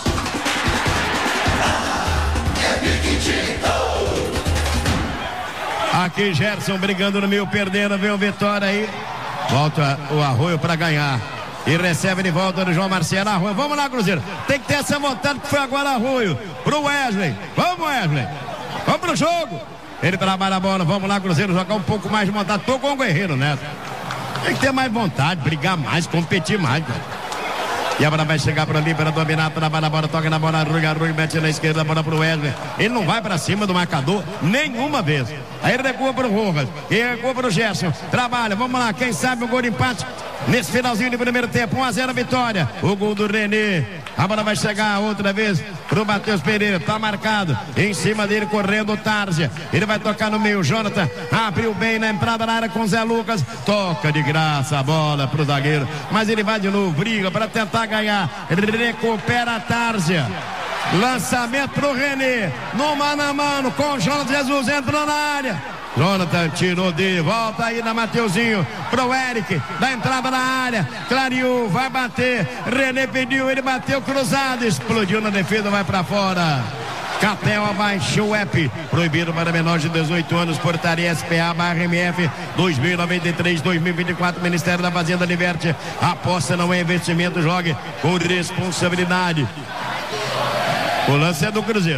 Aqui Gerson brigando no meio, perdendo, vem o Vitória aí. Volta o Arroio para ganhar. E recebe de volta do João Marcelo. Arroio, vamos lá, Cruzeiro. Tem que ter essa vontade que foi agora Arroio. Pro Wesley. Vamos, Wesley. Vamos pro jogo. Ele trabalha a bola. Vamos lá, Cruzeiro, jogar um pouco mais de vontade. Tô com o Guerreiro nessa. Tem que ter mais vontade, brigar mais, competir mais, cara. E a bola vai chegar para ali para dominar, trabalha a bola, toca na bola, Rui, Rui, mete na esquerda, a bola pro Wesley. Ele não vai para cima do marcador nenhuma vez. Aí ele recua pro Rojas, e recua pro Gerson. Trabalha, vamos lá, quem sabe o gol de empate nesse finalzinho de primeiro tempo. um a zero Vitória. O gol do René. A bola vai chegar outra vez pro Matheus Pereira. Tá marcado. Em cima dele correndo o Tárcia. Ele vai tocar no meio. Jonathan abriu bem na entrada na área com o Zé Lucas. Toca de graça a bola pro zagueiro. Mas ele vai de novo, briga para tentar ganhar. Recupera a Tárcia. Lançamento pro René. No mano a mano com o Jonathan Jesus. Entrou na área. Jonathan tirou de volta aí na Mateuzinho pro Eric, da entrada na área, clareou, vai bater, René pediu, ele bateu cruzado, explodiu na defesa, vai pra fora. Catel abaixou o app, proibido para menores de dezoito anos, portaria S P A barra M F dois mil e noventa e três, dois mil e vinte e quatro, Ministério da Fazenda diverte, aposta não é investimento, jogue com responsabilidade. O lance é do Cruzeiro.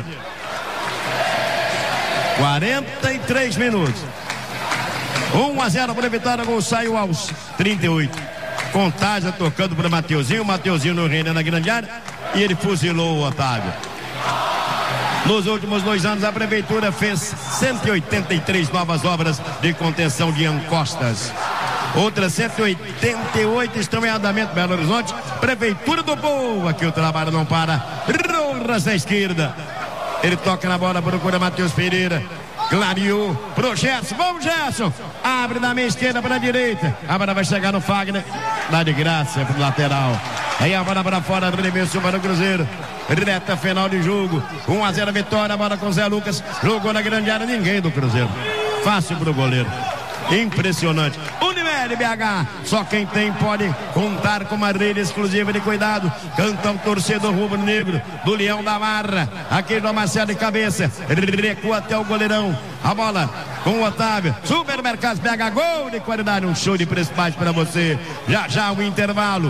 quarenta e três minutos. um a zero para a Vitória, gol saiu aos trinta e oito. Contagem tocando para o Mateuzinho, Mateuzinho no reino na grande área e ele fuzilou o Otávio. Nos últimos dois anos a Prefeitura fez cento e oitenta e três novas obras de contenção de encostas. Outras cento e oitenta e oito estão em andamento, Belo Horizonte. Prefeitura do Povo, aqui o trabalho não para. Rojas na esquerda. Ele toca na bola, procura Matheus Pereira. Clareou pro Gerson. Vamos, Gerson. Abre da minha esquerda para a direita. A bola vai chegar no Fagner. Dá de graça pro lateral. Aí a bola para fora, arremesso para o Cruzeiro. Reta final de jogo. um a zero Vitória. A bola com o Zé Lucas. Jogou na grande área. Ninguém do Cruzeiro. Fácil pro goleiro. Impressionante. Unimed B H, só quem tem pode contar com uma rede exclusiva de cuidado. Canta o torcedor rubro-negro do Leão da Marra. Aqui no Marcelo de cabeça, recua até o goleirão. A bola com o Otávio. Supermercados B H, gol de qualidade, um show de preço baixo para você. Já já o intervalo.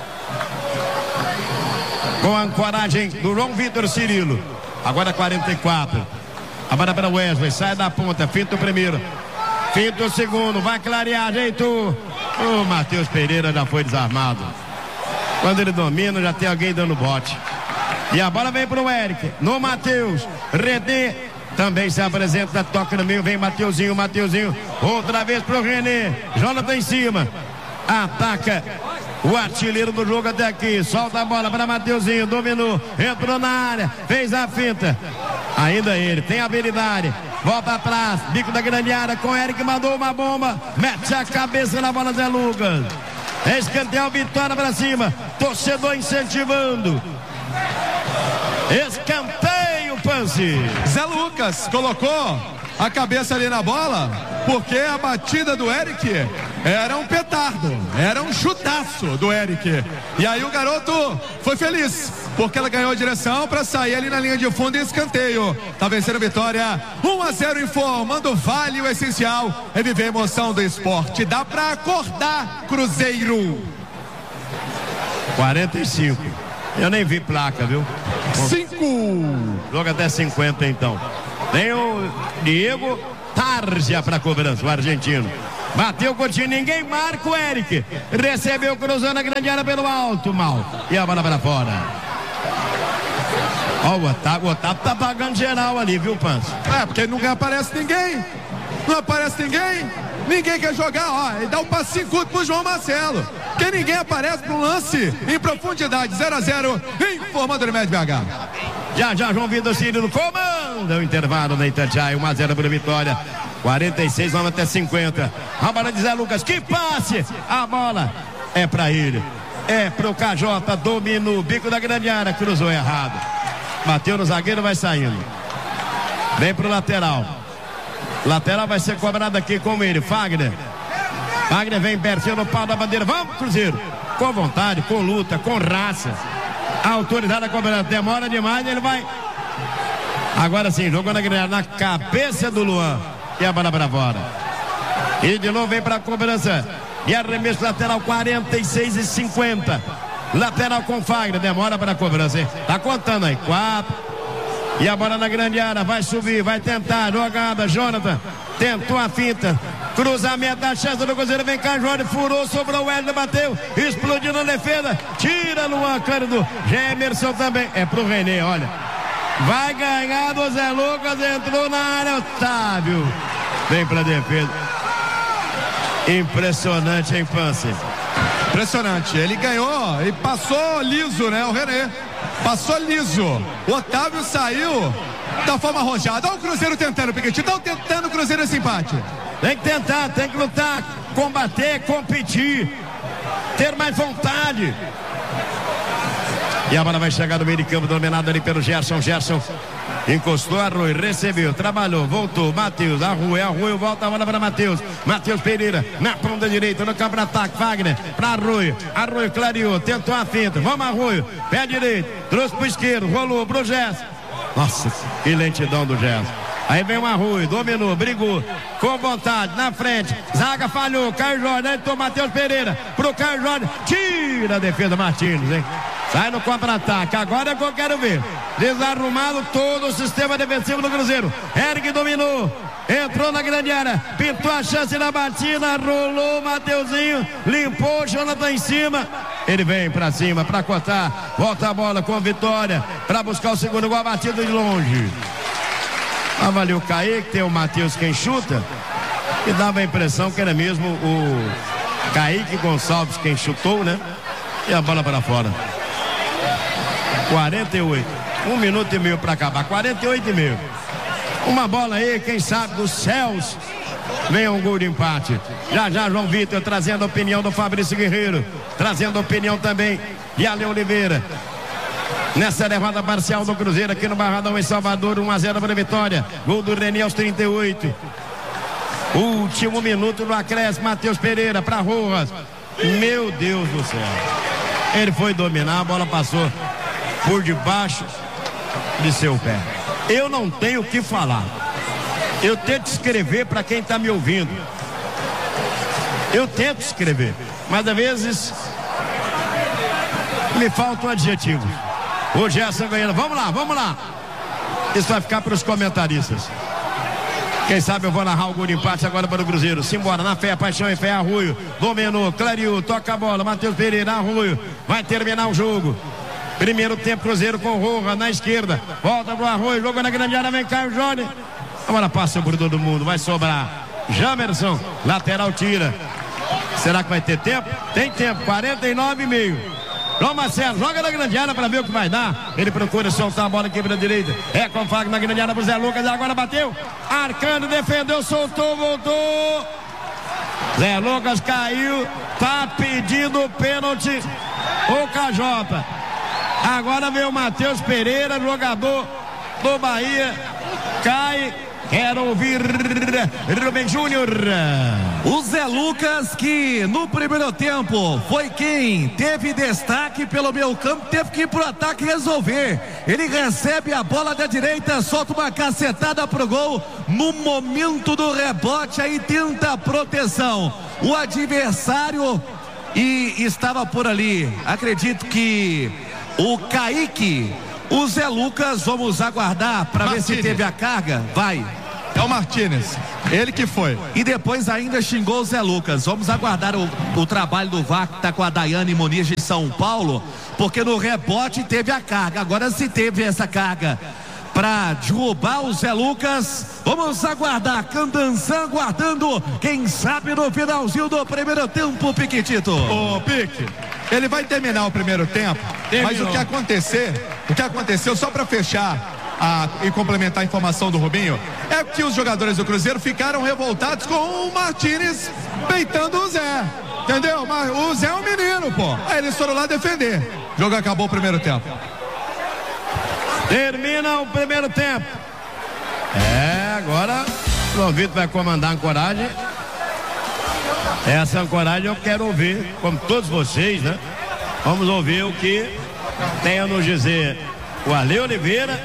Com a ancoragem do João Vitor Cirilo. Agora quarenta e quatro. A bola para Wesley, sai da ponta, finta o primeiro. Finta o segundo, vai clarear, ajeitou. O Matheus Pereira já foi desarmado. Quando ele domina, já tem alguém dando bote. E a bola vem pro Eric, no Matheus. René também se apresenta, toca no meio, vem Mateuzinho, Mateuzinho. Outra vez pro René, Jonathan em cima. Ataca o artilheiro do jogo até aqui. Solta a bola para Mateuzinho, dominou, entrou na área, fez a finta. Ainda ele, tem habilidade. Volta atrás, bico da grande área com o Eric, mandou uma bomba. Mete a cabeça na bola, Zé Lucas. Escanteio, Vitória pra cima. Torcedor incentivando. Escanteio, Pansi. Zé Lucas colocou a cabeça ali na bola, porque a batida do Eric era um petardo, era um chutaço do Eric. E aí o garoto foi feliz, porque ela ganhou a direção para sair ali na linha de fundo e escanteio. Tá vencendo a Vitória, um a zero, informando vale o essencial, é viver a emoção do esporte. Dá para acordar, Cruzeiro. quarenta e cinco. Eu nem vi placa, viu? Cinco. Joga até cinquenta então. Tem o Diego Tarja para cobrança, o argentino. Bateu o Coutinho, ninguém marca o Eric. Recebeu, cruzando a grande área pelo alto, mal. E a bola para fora. Ó, o Otávio, o Otávio tá pagando geral ali, viu, Pança? É, porque nunca aparece ninguém. Não aparece ninguém. Ninguém quer jogar, ó. E dá um passinho curto pro João Marcelo. Porque ninguém aparece pro lance em profundidade. zero a zero, informando o Unimed B H. Já, já, João Vitor Cirilo comanda o intervalo na Itatiaia. um a zero para Vitória. quarenta e seis, vamos até cinquenta. A bola de Zé Lucas, que passe! A bola é pra ele. É pro K J, dominou o bico da grande área, cruzou errado. Bateu no zagueiro, vai saindo. Vem pro lateral. Lateral vai ser cobrado aqui com ele, Fagner. Fagner vem perfil no pau da bandeira. Vamos, Cruzeiro. Com vontade, com luta, com raça. A autoridade da cobrança demora demais, ele vai. Agora sim, jogou na grande, na cabeça do Luan. E a bola para fora. E de novo vem para a cobrança. E arremesso lateral, quarenta e seis e cinquenta. Lateral com Fagner, demora para a cobrança, hein? Tá contando aí, quatro. E a bola na grande área, vai subir, vai tentar, jogada, Jonathan, tentou a finta, cruzamento da chance do Cruzeiro, vem cá, Jorge, furou, sobrou o Hélio, bateu, explodiu na defesa, tira Luan Cândido, Gemerson também, é pro Renê, olha, vai ganhar do Zé Lucas, entrou na área, Otávio, vem pra defesa, impressionante, hein, Pance? Impressionante, ele ganhou e passou liso, né, o Renê. Passou liso. O Otávio saiu da forma arrojada. Olha o Cruzeiro tentando, Piquete. Estão tentando o Cruzeiro esse empate. Tem que tentar, tem que lutar, combater, competir, ter mais vontade. E a bola vai chegar no meio de campo, dominado ali pelo Gerson. Gerson encostou, Arroio, recebeu, trabalhou, voltou, Matheus, Arroio, Arroio, volta a bola para Matheus. Matheus Pereira, na ponta direita, no campo de ataque, Wagner, para Arroio. Arroio clareou, tentou a finta, vamos Arroio, pé direito, trouxe pro esquerdo, rolou pro Gerson. Nossa, que lentidão do Gerson. Aí vem o Arroio, dominou, brigou, com vontade, na frente, zaga falhou, Caio Jorge, aí entrou Matheus Pereira, pro Caio Jorge, tira a defesa Martins, hein? Sai no contra-ataque, agora é o que eu quero ver. Desarrumado todo o sistema defensivo do Cruzeiro. Eric dominou, entrou na grande área, pintou a chance na batida, rolou o Mateuzinho, limpou o Jonathan em cima. Ele vem pra cima, pra cortar, volta a bola com Vitória, pra buscar o segundo gol, batido de longe. Avaliou o Kaique, tem o Matheus quem chuta, e dava a impressão que era mesmo o Kaique Gonçalves quem chutou, né? E a bola para fora. quarenta e oito, um minuto e meio para acabar, quarenta e oito e meio. Uma bola aí, quem sabe dos céus vem um gol de empate. Já já João Vitor trazendo a opinião do Fabrício Guerreiro, trazendo a opinião também de Ale Oliveira. Nessa levada parcial do Cruzeiro aqui no Barradão em Salvador, um a zero para a Vitória. Gol do René aos trinta e oito. Último minuto do acréscimo, Matheus Pereira para Rojas. Meu Deus do céu. Ele foi dominar, a bola passou por debaixo de seu pé. Eu não tenho o que falar. Eu tento escrever para quem está me ouvindo. Eu tento escrever, mas às vezes me falta um adjetivo. O Gerson ganhando, vamos lá, vamos lá. Isso vai ficar para os comentaristas. Quem sabe eu vou narrar o gol de empate agora para o Cruzeiro. Simbora, na fé, paixão e fé, Arroio. Dominou, clareou, toca a bola. Matheus Pereira, Arroio. Vai terminar o jogo. Primeiro tempo, Cruzeiro com Roja na esquerda. Volta pro Arroio, jogou na grande área, vem Caio Jorge. A bola passa por todo mundo, vai sobrar. Jamerson, lateral tira. Será que vai ter tempo? Tem tempo, quarenta e nove e meio. João Marcelo, joga na grande área para ver o que vai dar. Ele procura soltar a bola aqui para a direita. É com o Fagner na grande área pro Zé Lucas. Agora bateu. Arcando, defendeu, soltou, voltou. Zé Lucas caiu. Tá pedindo pênalti o K J. Agora vem o Matheus Pereira, jogador do Bahia. Cai. Quero ouvir Rubem Júnior. O Zé Lucas, que no primeiro tempo foi quem teve destaque pelo meio campo, teve que ir pro ataque e resolver. Ele recebe a bola da direita, solta uma cacetada pro gol. No momento do rebote, aí tenta a proteção. O adversário e estava por ali. Acredito que o Kaique O Zé Lucas, vamos aguardar para ver se teve a carga. Vai. É o Martínez, ele que foi. E depois ainda xingou o Zé Lucas. Vamos aguardar o, o trabalho do V A R, que tá com a Daiane Muniz de São Paulo, porque no rebote teve a carga. Agora se teve essa carga para derrubar o Zé Lucas, vamos aguardar. Candançã aguardando, quem sabe no finalzinho do primeiro tempo, Piquitito. Ô, Pique, ele vai terminar o primeiro tempo, Terminou. Mas o que acontecer, o que aconteceu, só para fechar a, e complementar a informação do Rubinho, é que os jogadores do Cruzeiro ficaram revoltados com o Martínez peitando o Zé, entendeu? Mas o Zé é um menino, pô. Aí eles foram lá defender. O jogo acabou o primeiro tempo. Termina o primeiro tempo. É, agora o João Vitor vai comandar a ancoragem. Essa ancoragem eu quero ouvir, como todos vocês, né? Vamos ouvir o que tem a nos dizer o Ale Oliveira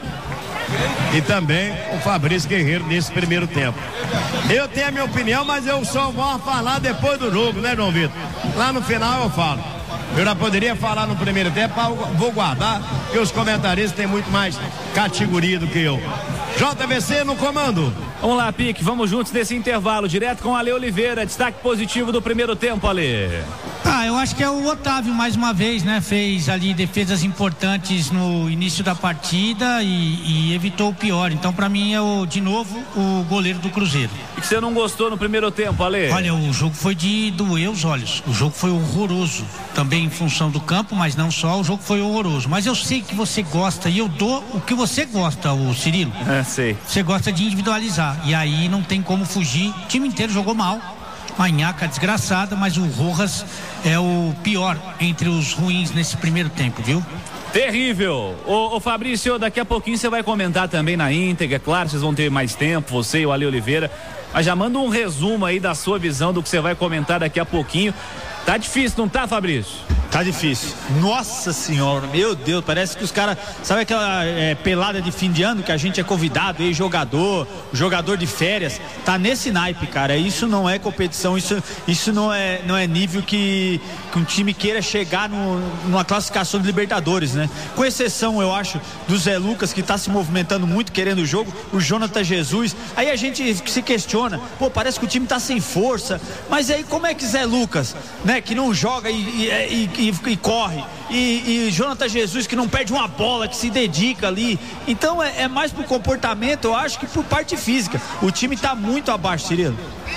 e também o Fabrício Guerreiro nesse primeiro tempo. Eu tenho a minha opinião, mas eu só vou falar depois do jogo, né, João Vitor? Lá no final eu falo. Eu já poderia falar no primeiro tempo, vou guardar, porque os comentaristas têm muito mais categoria do que eu. J V C no comando. Vamos lá, Pique, vamos juntos nesse intervalo, direto com Ale Oliveira, destaque positivo do primeiro tempo, Ale. Ah, eu acho que é o Otávio mais uma vez, né? Fez ali defesas importantes no início da partida e, e evitou o pior. Então, pra mim, é o, de novo, o goleiro do Cruzeiro. E que você não gostou no primeiro tempo, Ale? Olha, o jogo foi de doer os olhos. O jogo foi horroroso. Também em função do campo, mas não só, o jogo foi horroroso. Mas eu sei que você gosta e eu dou o que você gosta, o Cirilo. É, sei. Você gosta de individualizar. E aí não tem como fugir. O time inteiro jogou mal. Manhaca desgraçada, mas o Rojas é o pior entre os ruins nesse primeiro tempo, viu? Terrível. Ô, ô Fabrício, daqui a pouquinho você vai comentar também na íntegra, é claro, vocês vão ter mais tempo, você e o Ale Oliveira, mas já manda um resumo aí da sua visão do que você vai comentar daqui a pouquinho. Tá difícil, não tá, Fabrício? Tá difícil. Nossa senhora, meu Deus, parece que os caras, sabe aquela é, pelada de fim de ano que a gente é convidado, aí jogador, jogador de férias, tá nesse naipe, cara. Isso não é competição, isso, isso não é, não é nível que, que um time queira chegar no, numa classificação de Libertadores, né? Com exceção, eu acho, do Zé Lucas, que tá se movimentando muito, querendo o jogo, o Jonathan Jesus. Aí a gente se questiona, pô, parece que o time tá sem força, mas aí como é que Zé Lucas, né, que não joga e, e, e E, e corre, e, e Jonathan Jesus que não perde uma bola, que se dedica ali, então é, é mais pro comportamento, eu acho, que por parte física. O time tá muito abaixo, Cirilo.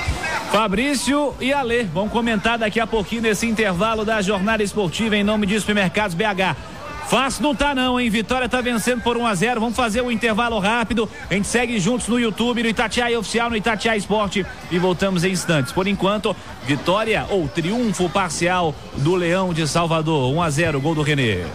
Fabrício e Ale vão comentar daqui a pouquinho nesse intervalo da jornada esportiva em nome de Supermercados B H. Fácil não tá não, hein? Vitória tá vencendo por um a zero. Vamos fazer um intervalo rápido. A gente segue juntos no YouTube, no Itatiaia Oficial, no Itatiaia Esporte, e voltamos em instantes. Por enquanto, vitória ou triunfo parcial do Leão de Salvador. um a zero, gol do Renê.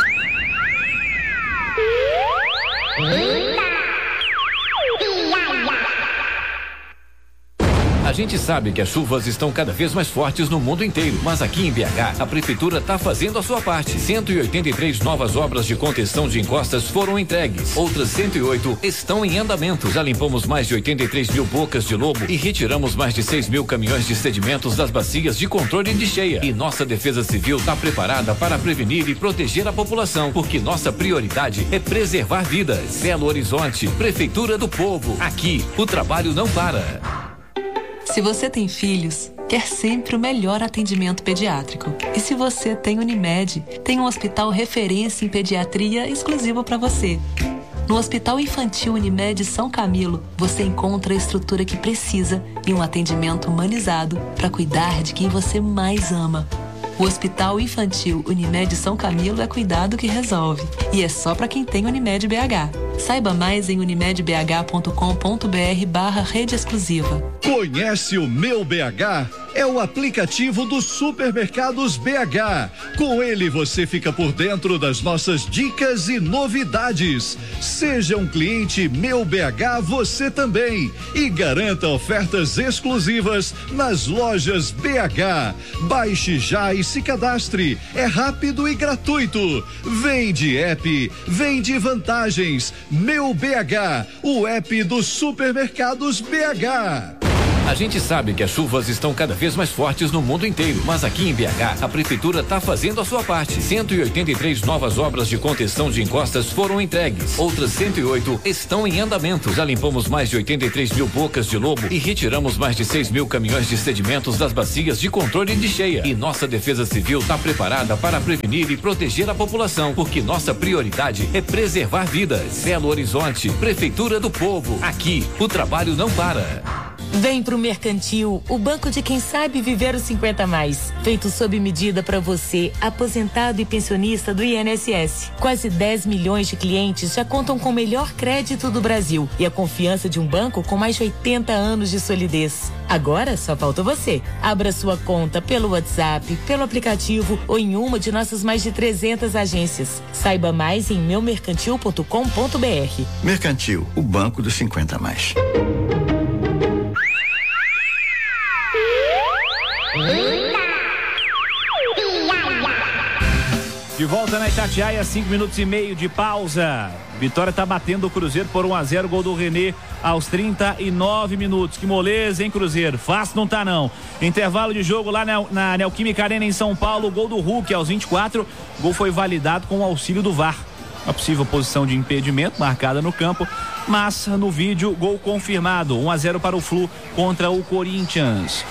A gente sabe que as chuvas estão cada vez mais fortes no mundo inteiro, mas aqui em B H a prefeitura está fazendo a sua parte. cento e oitenta e três novas obras de contenção de encostas foram entregues. Outras cento e oito estão em andamento. Já limpamos mais de oitenta e três mil bocas de lobo e retiramos mais de seis mil caminhões de sedimentos das bacias de controle de cheia. E nossa Defesa Civil está preparada para prevenir e proteger a população, porque nossa prioridade é preservar vidas. Belo Horizonte, Prefeitura do Povo. Aqui, o trabalho não para. Se você tem filhos, quer sempre o melhor atendimento pediátrico. E se você tem Unimed, tem um hospital referência em pediatria exclusivo para você. No Hospital Infantil Unimed São Camilo, você encontra a estrutura que precisa e um atendimento humanizado para cuidar de quem você mais ama. O Hospital Infantil Unimed São Camilo é cuidado que resolve. E é só para quem tem Unimed B H. Saiba mais em unimedbh.com.br barra rede exclusiva. Conhece o Meu B H? É o aplicativo dos Supermercados B H. Com ele você fica por dentro das nossas dicas e novidades. Seja um cliente Meu B H você também e garanta ofertas exclusivas nas lojas B H. Baixe já e se cadastre. É rápido e gratuito. Vem de app, vem de vantagens. Meu B H, o app dos Supermercados B H. A gente sabe que as chuvas estão cada vez mais fortes no mundo inteiro, mas aqui em B H, a prefeitura está fazendo a sua parte. cento e oitenta e três novas obras de contenção de encostas foram entregues. Outras cento e oito estão em andamento. Já limpamos mais de oitenta e três mil bocas de lobo e retiramos mais de seis mil caminhões de sedimentos das bacias de controle de cheia. E nossa Defesa Civil está preparada para prevenir e proteger a população, porque nossa prioridade é preservar vidas. Belo Horizonte, Prefeitura do Povo. Aqui, o trabalho não para. Vem pro Mercantil, o banco de quem sabe viver os cinquenta mais. Feito sob medida para você, aposentado e pensionista do I N S S. Quase dez milhões de clientes já contam com o melhor crédito do Brasil e a confiança de um banco com mais de oitenta anos de solidez. Agora só falta você. Abra sua conta pelo WhatsApp, pelo aplicativo ou em uma de nossas mais de trezentas agências. Saiba mais em meu mercantil ponto com ponto b r. Mercantil, o banco dos cinquenta mais. De volta na Itatiaia, cinco minutos e meio de pausa. Vitória está batendo o Cruzeiro por um a zero, gol do René aos trinta e nove minutos. Que moleza, hein, Cruzeiro? Fácil não tá, não. Intervalo de jogo lá na, na Neoquímica Arena em São Paulo, gol do Hulk aos vinte e quatro. Gol foi validado com o auxílio do V A R. Uma possível posição de impedimento marcada no campo, mas no vídeo, gol confirmado. um a zero para o Flu contra o Corinthians.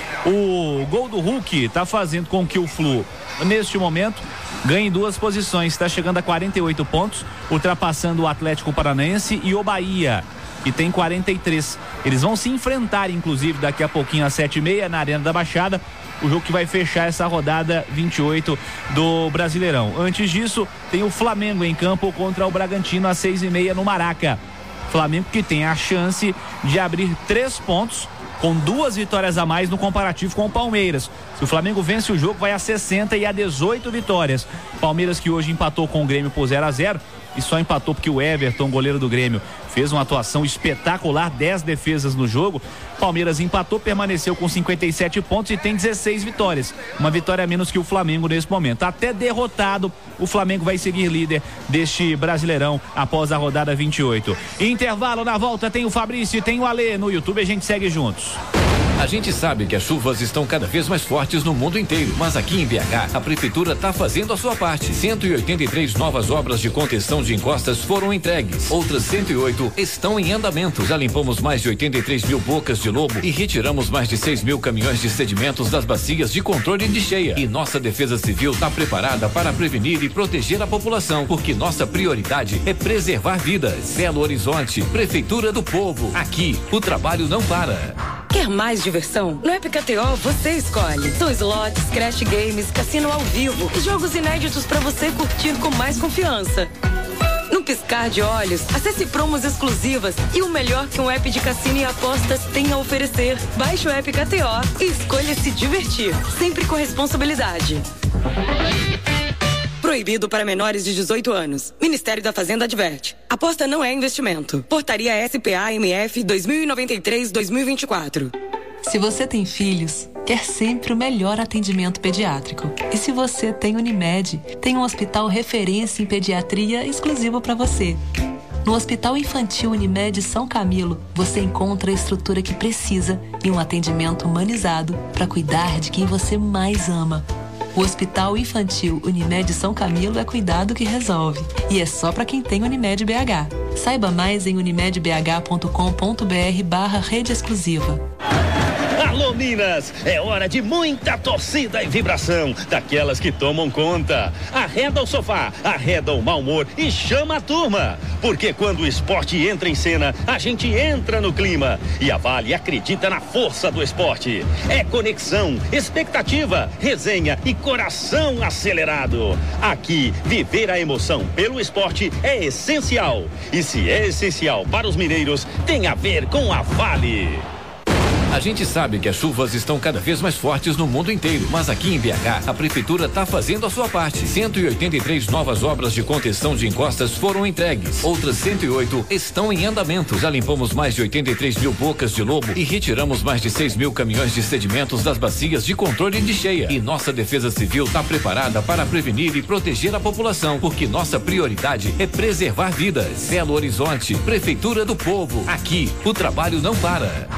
O gol do Hulk está fazendo com que o Flu, neste momento, ganhe duas posições. Está chegando a quarenta e oito pontos, ultrapassando o Atlético Paranaense e o Bahia, que tem quarenta e três. Eles vão se enfrentar, inclusive, daqui a pouquinho às sete e meia na Arena da Baixada. O jogo que vai fechar essa rodada vinte e oito do Brasileirão. Antes disso, tem o Flamengo em campo contra o Bragantino às seis e meia no Maraca. Flamengo que tem a chance de abrir três pontos com duas vitórias a mais no comparativo com o Palmeiras. Se o Flamengo vence o jogo, vai a sessenta e a dezoito vitórias. Palmeiras que hoje empatou com o Grêmio por zero a zero e só empatou porque o Everton, goleiro do Grêmio, fez uma atuação espetacular, dez defesas no jogo. Palmeiras empatou, permaneceu com cinquenta e sete pontos e tem dezesseis vitórias. Uma vitória a menos que o Flamengo nesse momento. Até derrotado, o Flamengo vai seguir líder deste Brasileirão após a rodada vinte e oito. Intervalo, na volta tem o Fabrício e tem o Alê. No YouTube a gente segue juntos. A gente sabe que as chuvas estão cada vez mais fortes no mundo inteiro, mas aqui em B H, a prefeitura está fazendo a sua parte. cento e oitenta e três novas obras de contenção de encostas foram entregues. Outras cento e oito estão em andamento. Já limpamos mais de oitenta e três mil bocas de lobo e retiramos mais de seis mil caminhões de sedimentos das bacias de controle de cheia. E nossa Defesa Civil está preparada para prevenir e proteger a população, porque nossa prioridade é preservar vidas. Belo Horizonte, Prefeitura do Povo. Aqui, o trabalho não para. Quer mais diversão? No Epic K T O você escolhe. São slots, Crash Games, cassino ao vivo e jogos inéditos para você curtir com mais confiança. No piscar de olhos, acesse promos exclusivas e o melhor que um app de cassino e apostas tem a oferecer. Baixe o Epic K T O e escolha se divertir, sempre com responsabilidade. Proibido para menores de dezoito anos. Ministério da Fazenda adverte. Aposta não é investimento. Portaria S P A M F dois mil e noventa e três dois mil e vinte e quatro. Se você tem filhos, quer sempre o melhor atendimento pediátrico. E se você tem Unimed, tem um hospital referência em pediatria exclusivo para você. No Hospital Infantil Unimed São Camilo, você encontra a estrutura que precisa e um atendimento humanizado para cuidar de quem você mais ama. O Hospital Infantil Unimed São Camilo é cuidado que resolve. E é só para quem tem Unimed B H. Saiba mais em unimed b h ponto com ponto b r barra rede exclusiva. Alô Minas, é hora de muita torcida e vibração, daquelas que tomam conta. Arreda o sofá, arreda o mau humor e chama a turma, porque quando o esporte entra em cena, a gente entra no clima, e a Vale acredita na força do esporte. É conexão, expectativa, resenha e coração acelerado. Aqui, viver a emoção pelo esporte é essencial, e se é essencial para os mineiros, tem a ver com a Vale. A gente sabe que as chuvas estão cada vez mais fortes no mundo inteiro, mas aqui em B H, a prefeitura está fazendo a sua parte. cento e oitenta e três novas obras de contenção de encostas foram entregues. Outras cento e oito estão em andamento. Já limpamos mais de oitenta e três mil bocas de lobo e retiramos mais de seis mil caminhões de sedimentos das bacias de controle de cheia. E nossa Defesa Civil está preparada para prevenir e proteger a população, porque nossa prioridade é preservar vidas. Belo Horizonte, Prefeitura do Povo. Aqui, o trabalho não para.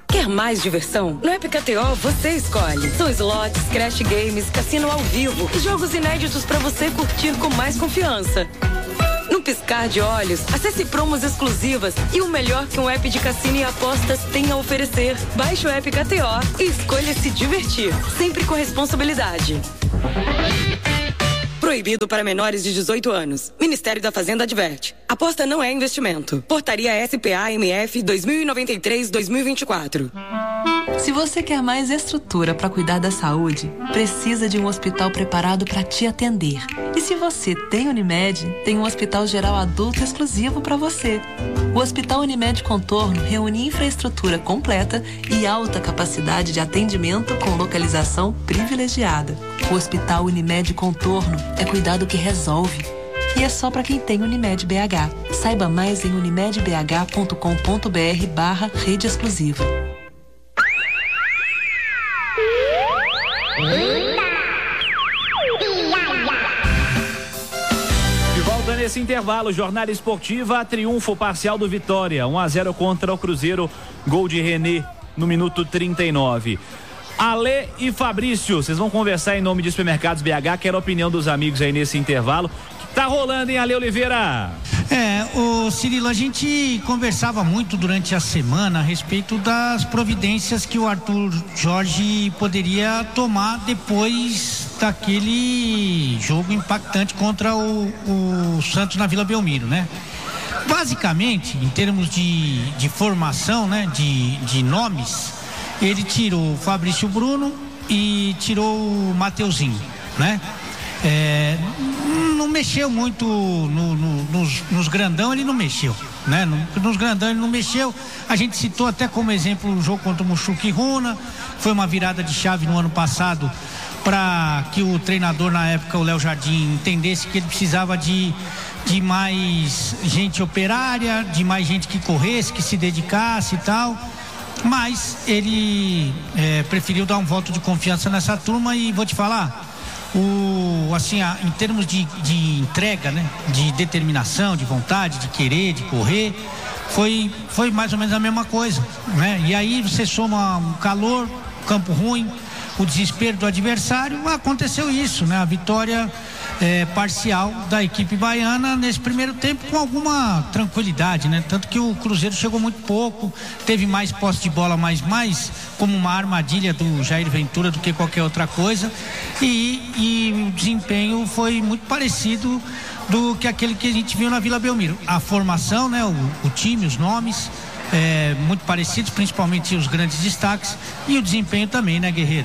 Quer mais diversão? No App K T O você escolhe. São slots, crash games, cassino ao vivo e jogos inéditos para você curtir com mais confiança. No piscar de olhos, acesse promos exclusivas e o melhor que um app de cassino e apostas tem a oferecer. Baixe o App K T O e escolha se divertir, sempre com responsabilidade. Proibido para menores de dezoito anos. Ministério da Fazenda adverte. Aposta não é investimento. Portaria S P A M F dois mil e noventa e três, dois mil e vinte e quatro. Se você quer mais estrutura para cuidar da saúde, precisa de um hospital preparado para te atender. E se você tem Unimed, tem um hospital geral adulto exclusivo para você. O Hospital Unimed Contorno reúne infraestrutura completa e alta capacidade de atendimento com localização privilegiada. O Hospital Unimed Contorno é cuidado que resolve. E é só para quem tem Unimed B H. Saiba mais em unimedbh ponto com ponto br barra rede exclusiva. De volta nesse intervalo, Jornada Esportiva, triunfo parcial do Vitória, um a zero contra o Cruzeiro, gol de René no minuto trinta e nove. Ale e Fabrício, vocês vão conversar em nome de Supermercados B H, quero a opinião dos amigos aí nesse intervalo. Tá rolando, hein, Ale Oliveira? É, o Cirilo, a gente conversava muito durante a semana a respeito das providências que o Arthur Jorge poderia tomar depois daquele jogo impactante contra o, o Santos na Vila Belmiro, né? Basicamente, em termos de, de formação, né, de, de nomes, ele tirou o Fabrício Bruno e tirou o Mateuzinho, né? É, não mexeu muito no, no, nos, nos grandão, ele não mexeu, né? No, nos grandão ele não mexeu. A gente citou até como exemplo o jogo contra o Muxuca e Runa, foi uma virada de chave no ano passado para que o treinador na época, o Léo Jardim, entendesse que ele precisava de, de mais gente operária, de mais gente que corresse, que se dedicasse e tal. Mas ele é, preferiu dar um voto de confiança nessa turma e vou te falar, o, assim, a, em termos de, de entrega, né, de determinação, de vontade, de querer, de correr, foi, foi mais ou menos a mesma coisa, né? E aí você soma um calor, campo ruim, o desespero do adversário, aconteceu isso, né? A vitória é, parcial da equipe baiana nesse primeiro tempo com alguma tranquilidade, né? Tanto que o Cruzeiro chegou muito pouco, teve mais posse de bola, mas mais como uma armadilha do Jair Ventura do que qualquer outra coisa, e, e o desempenho foi muito parecido do que aquele que a gente viu na Vila Belmiro. A formação, né? O, o time, os nomes, é, muito parecidos, principalmente os grandes destaques, e o desempenho também, né, Guerreiro?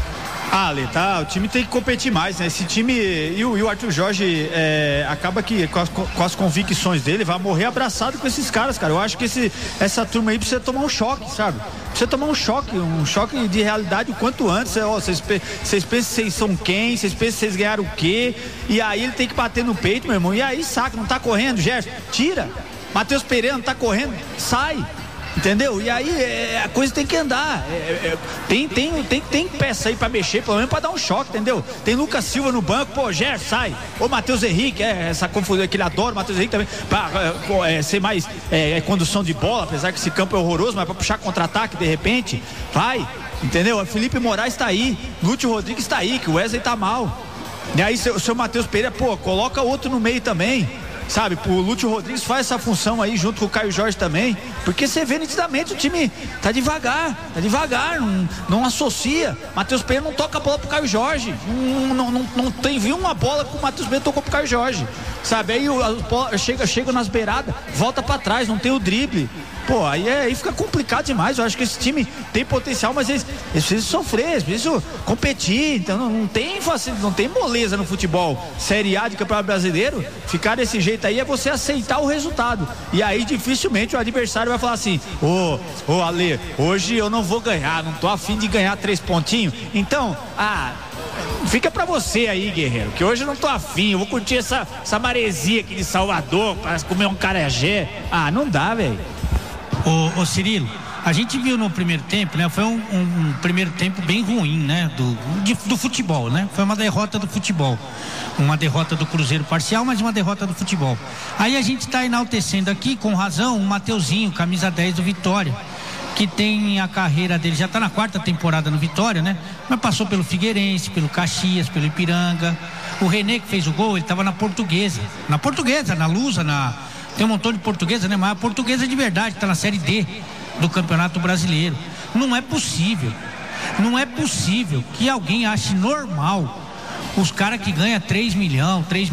Ah, Ale, tá, o time tem que competir mais, né? Esse time e o, e o Arthur Jorge é, acaba que com as, com as convicções dele vai morrer abraçado com esses caras, cara. Eu acho que esse, essa turma aí precisa tomar um choque, sabe? Precisa tomar um choque, um choque de realidade o quanto antes. Ó, vocês, vocês pensam que vocês são quem? Vocês pensam que vocês ganharam o quê? E aí ele tem que bater no peito, meu irmão. E aí, saca, não tá correndo, Gerson? Tira. Matheus Pereira não tá correndo? Sai. Entendeu? E aí é, a coisa tem que andar. É, é, tem, tem, tem, tem peça aí pra mexer, pelo menos pra dar um choque, entendeu? Tem Lucas Silva no banco, pô, Ger, sai. Ô Matheus Henrique, é, essa confusão que ele adora, o Matheus Henrique também, pra é, ser mais é, condução de bola, apesar que esse campo é horroroso, mas pra puxar contra-ataque de repente, vai, entendeu? O Felipe Moraes tá aí, Lúcio Rodrigues tá aí, que o Wesley tá mal. E aí o seu Matheus Pereira, pô, coloca outro no meio também. Sabe, o Lúcio Rodrigues faz essa função aí junto com o Caio Jorge também, porque você vê nitidamente o time tá devagar, tá devagar, não, não associa. Matheus Pereira não toca a bola pro Caio Jorge, não, não, não, não tem, viu uma bola que o Matheus Pereira tocou pro Caio Jorge, sabe, aí o, a, chega, chega nas beiradas, volta pra trás, não tem o drible. Pô, aí, é, aí fica complicado demais. Eu acho que esse time tem potencial, mas eles, eles precisam sofrer, eles precisam competir. Então não, não tem não tem moleza no futebol. Série A de Campeonato Brasileiro, ficar desse jeito aí é você aceitar o resultado. E aí dificilmente o adversário vai falar assim: ô, ô Ale, hoje eu não vou ganhar, não tô a fim de ganhar três pontinhos. Então, ah, fica pra você aí, guerreiro, que hoje eu não tô afim, eu vou curtir essa, essa maresia aqui de Salvador, para comer um carajé. Ah, não dá, velho. Ô, ô Cirilo, a gente viu no primeiro tempo, né? Foi um, um, um primeiro tempo bem ruim, né? Do, de, do futebol, né? Foi uma derrota do futebol. Uma derrota do Cruzeiro parcial, mas uma derrota do futebol. Aí a gente tá enaltecendo aqui, com razão, o Mateuzinho, camisa dez do Vitória. que tem a carreira dele, já está na quarta temporada no Vitória, né? Mas passou pelo Figueirense, pelo Caxias, pelo Ipiranga. O René que fez o gol, ele estava na Portuguesa. Na Portuguesa, na Lusa, na... tem um montão de portuguesa, né? Mas a Portuguesa de verdade, está na Série D do Campeonato Brasileiro. Não é possível, não é possível que alguém ache normal os caras que ganham três milhões, três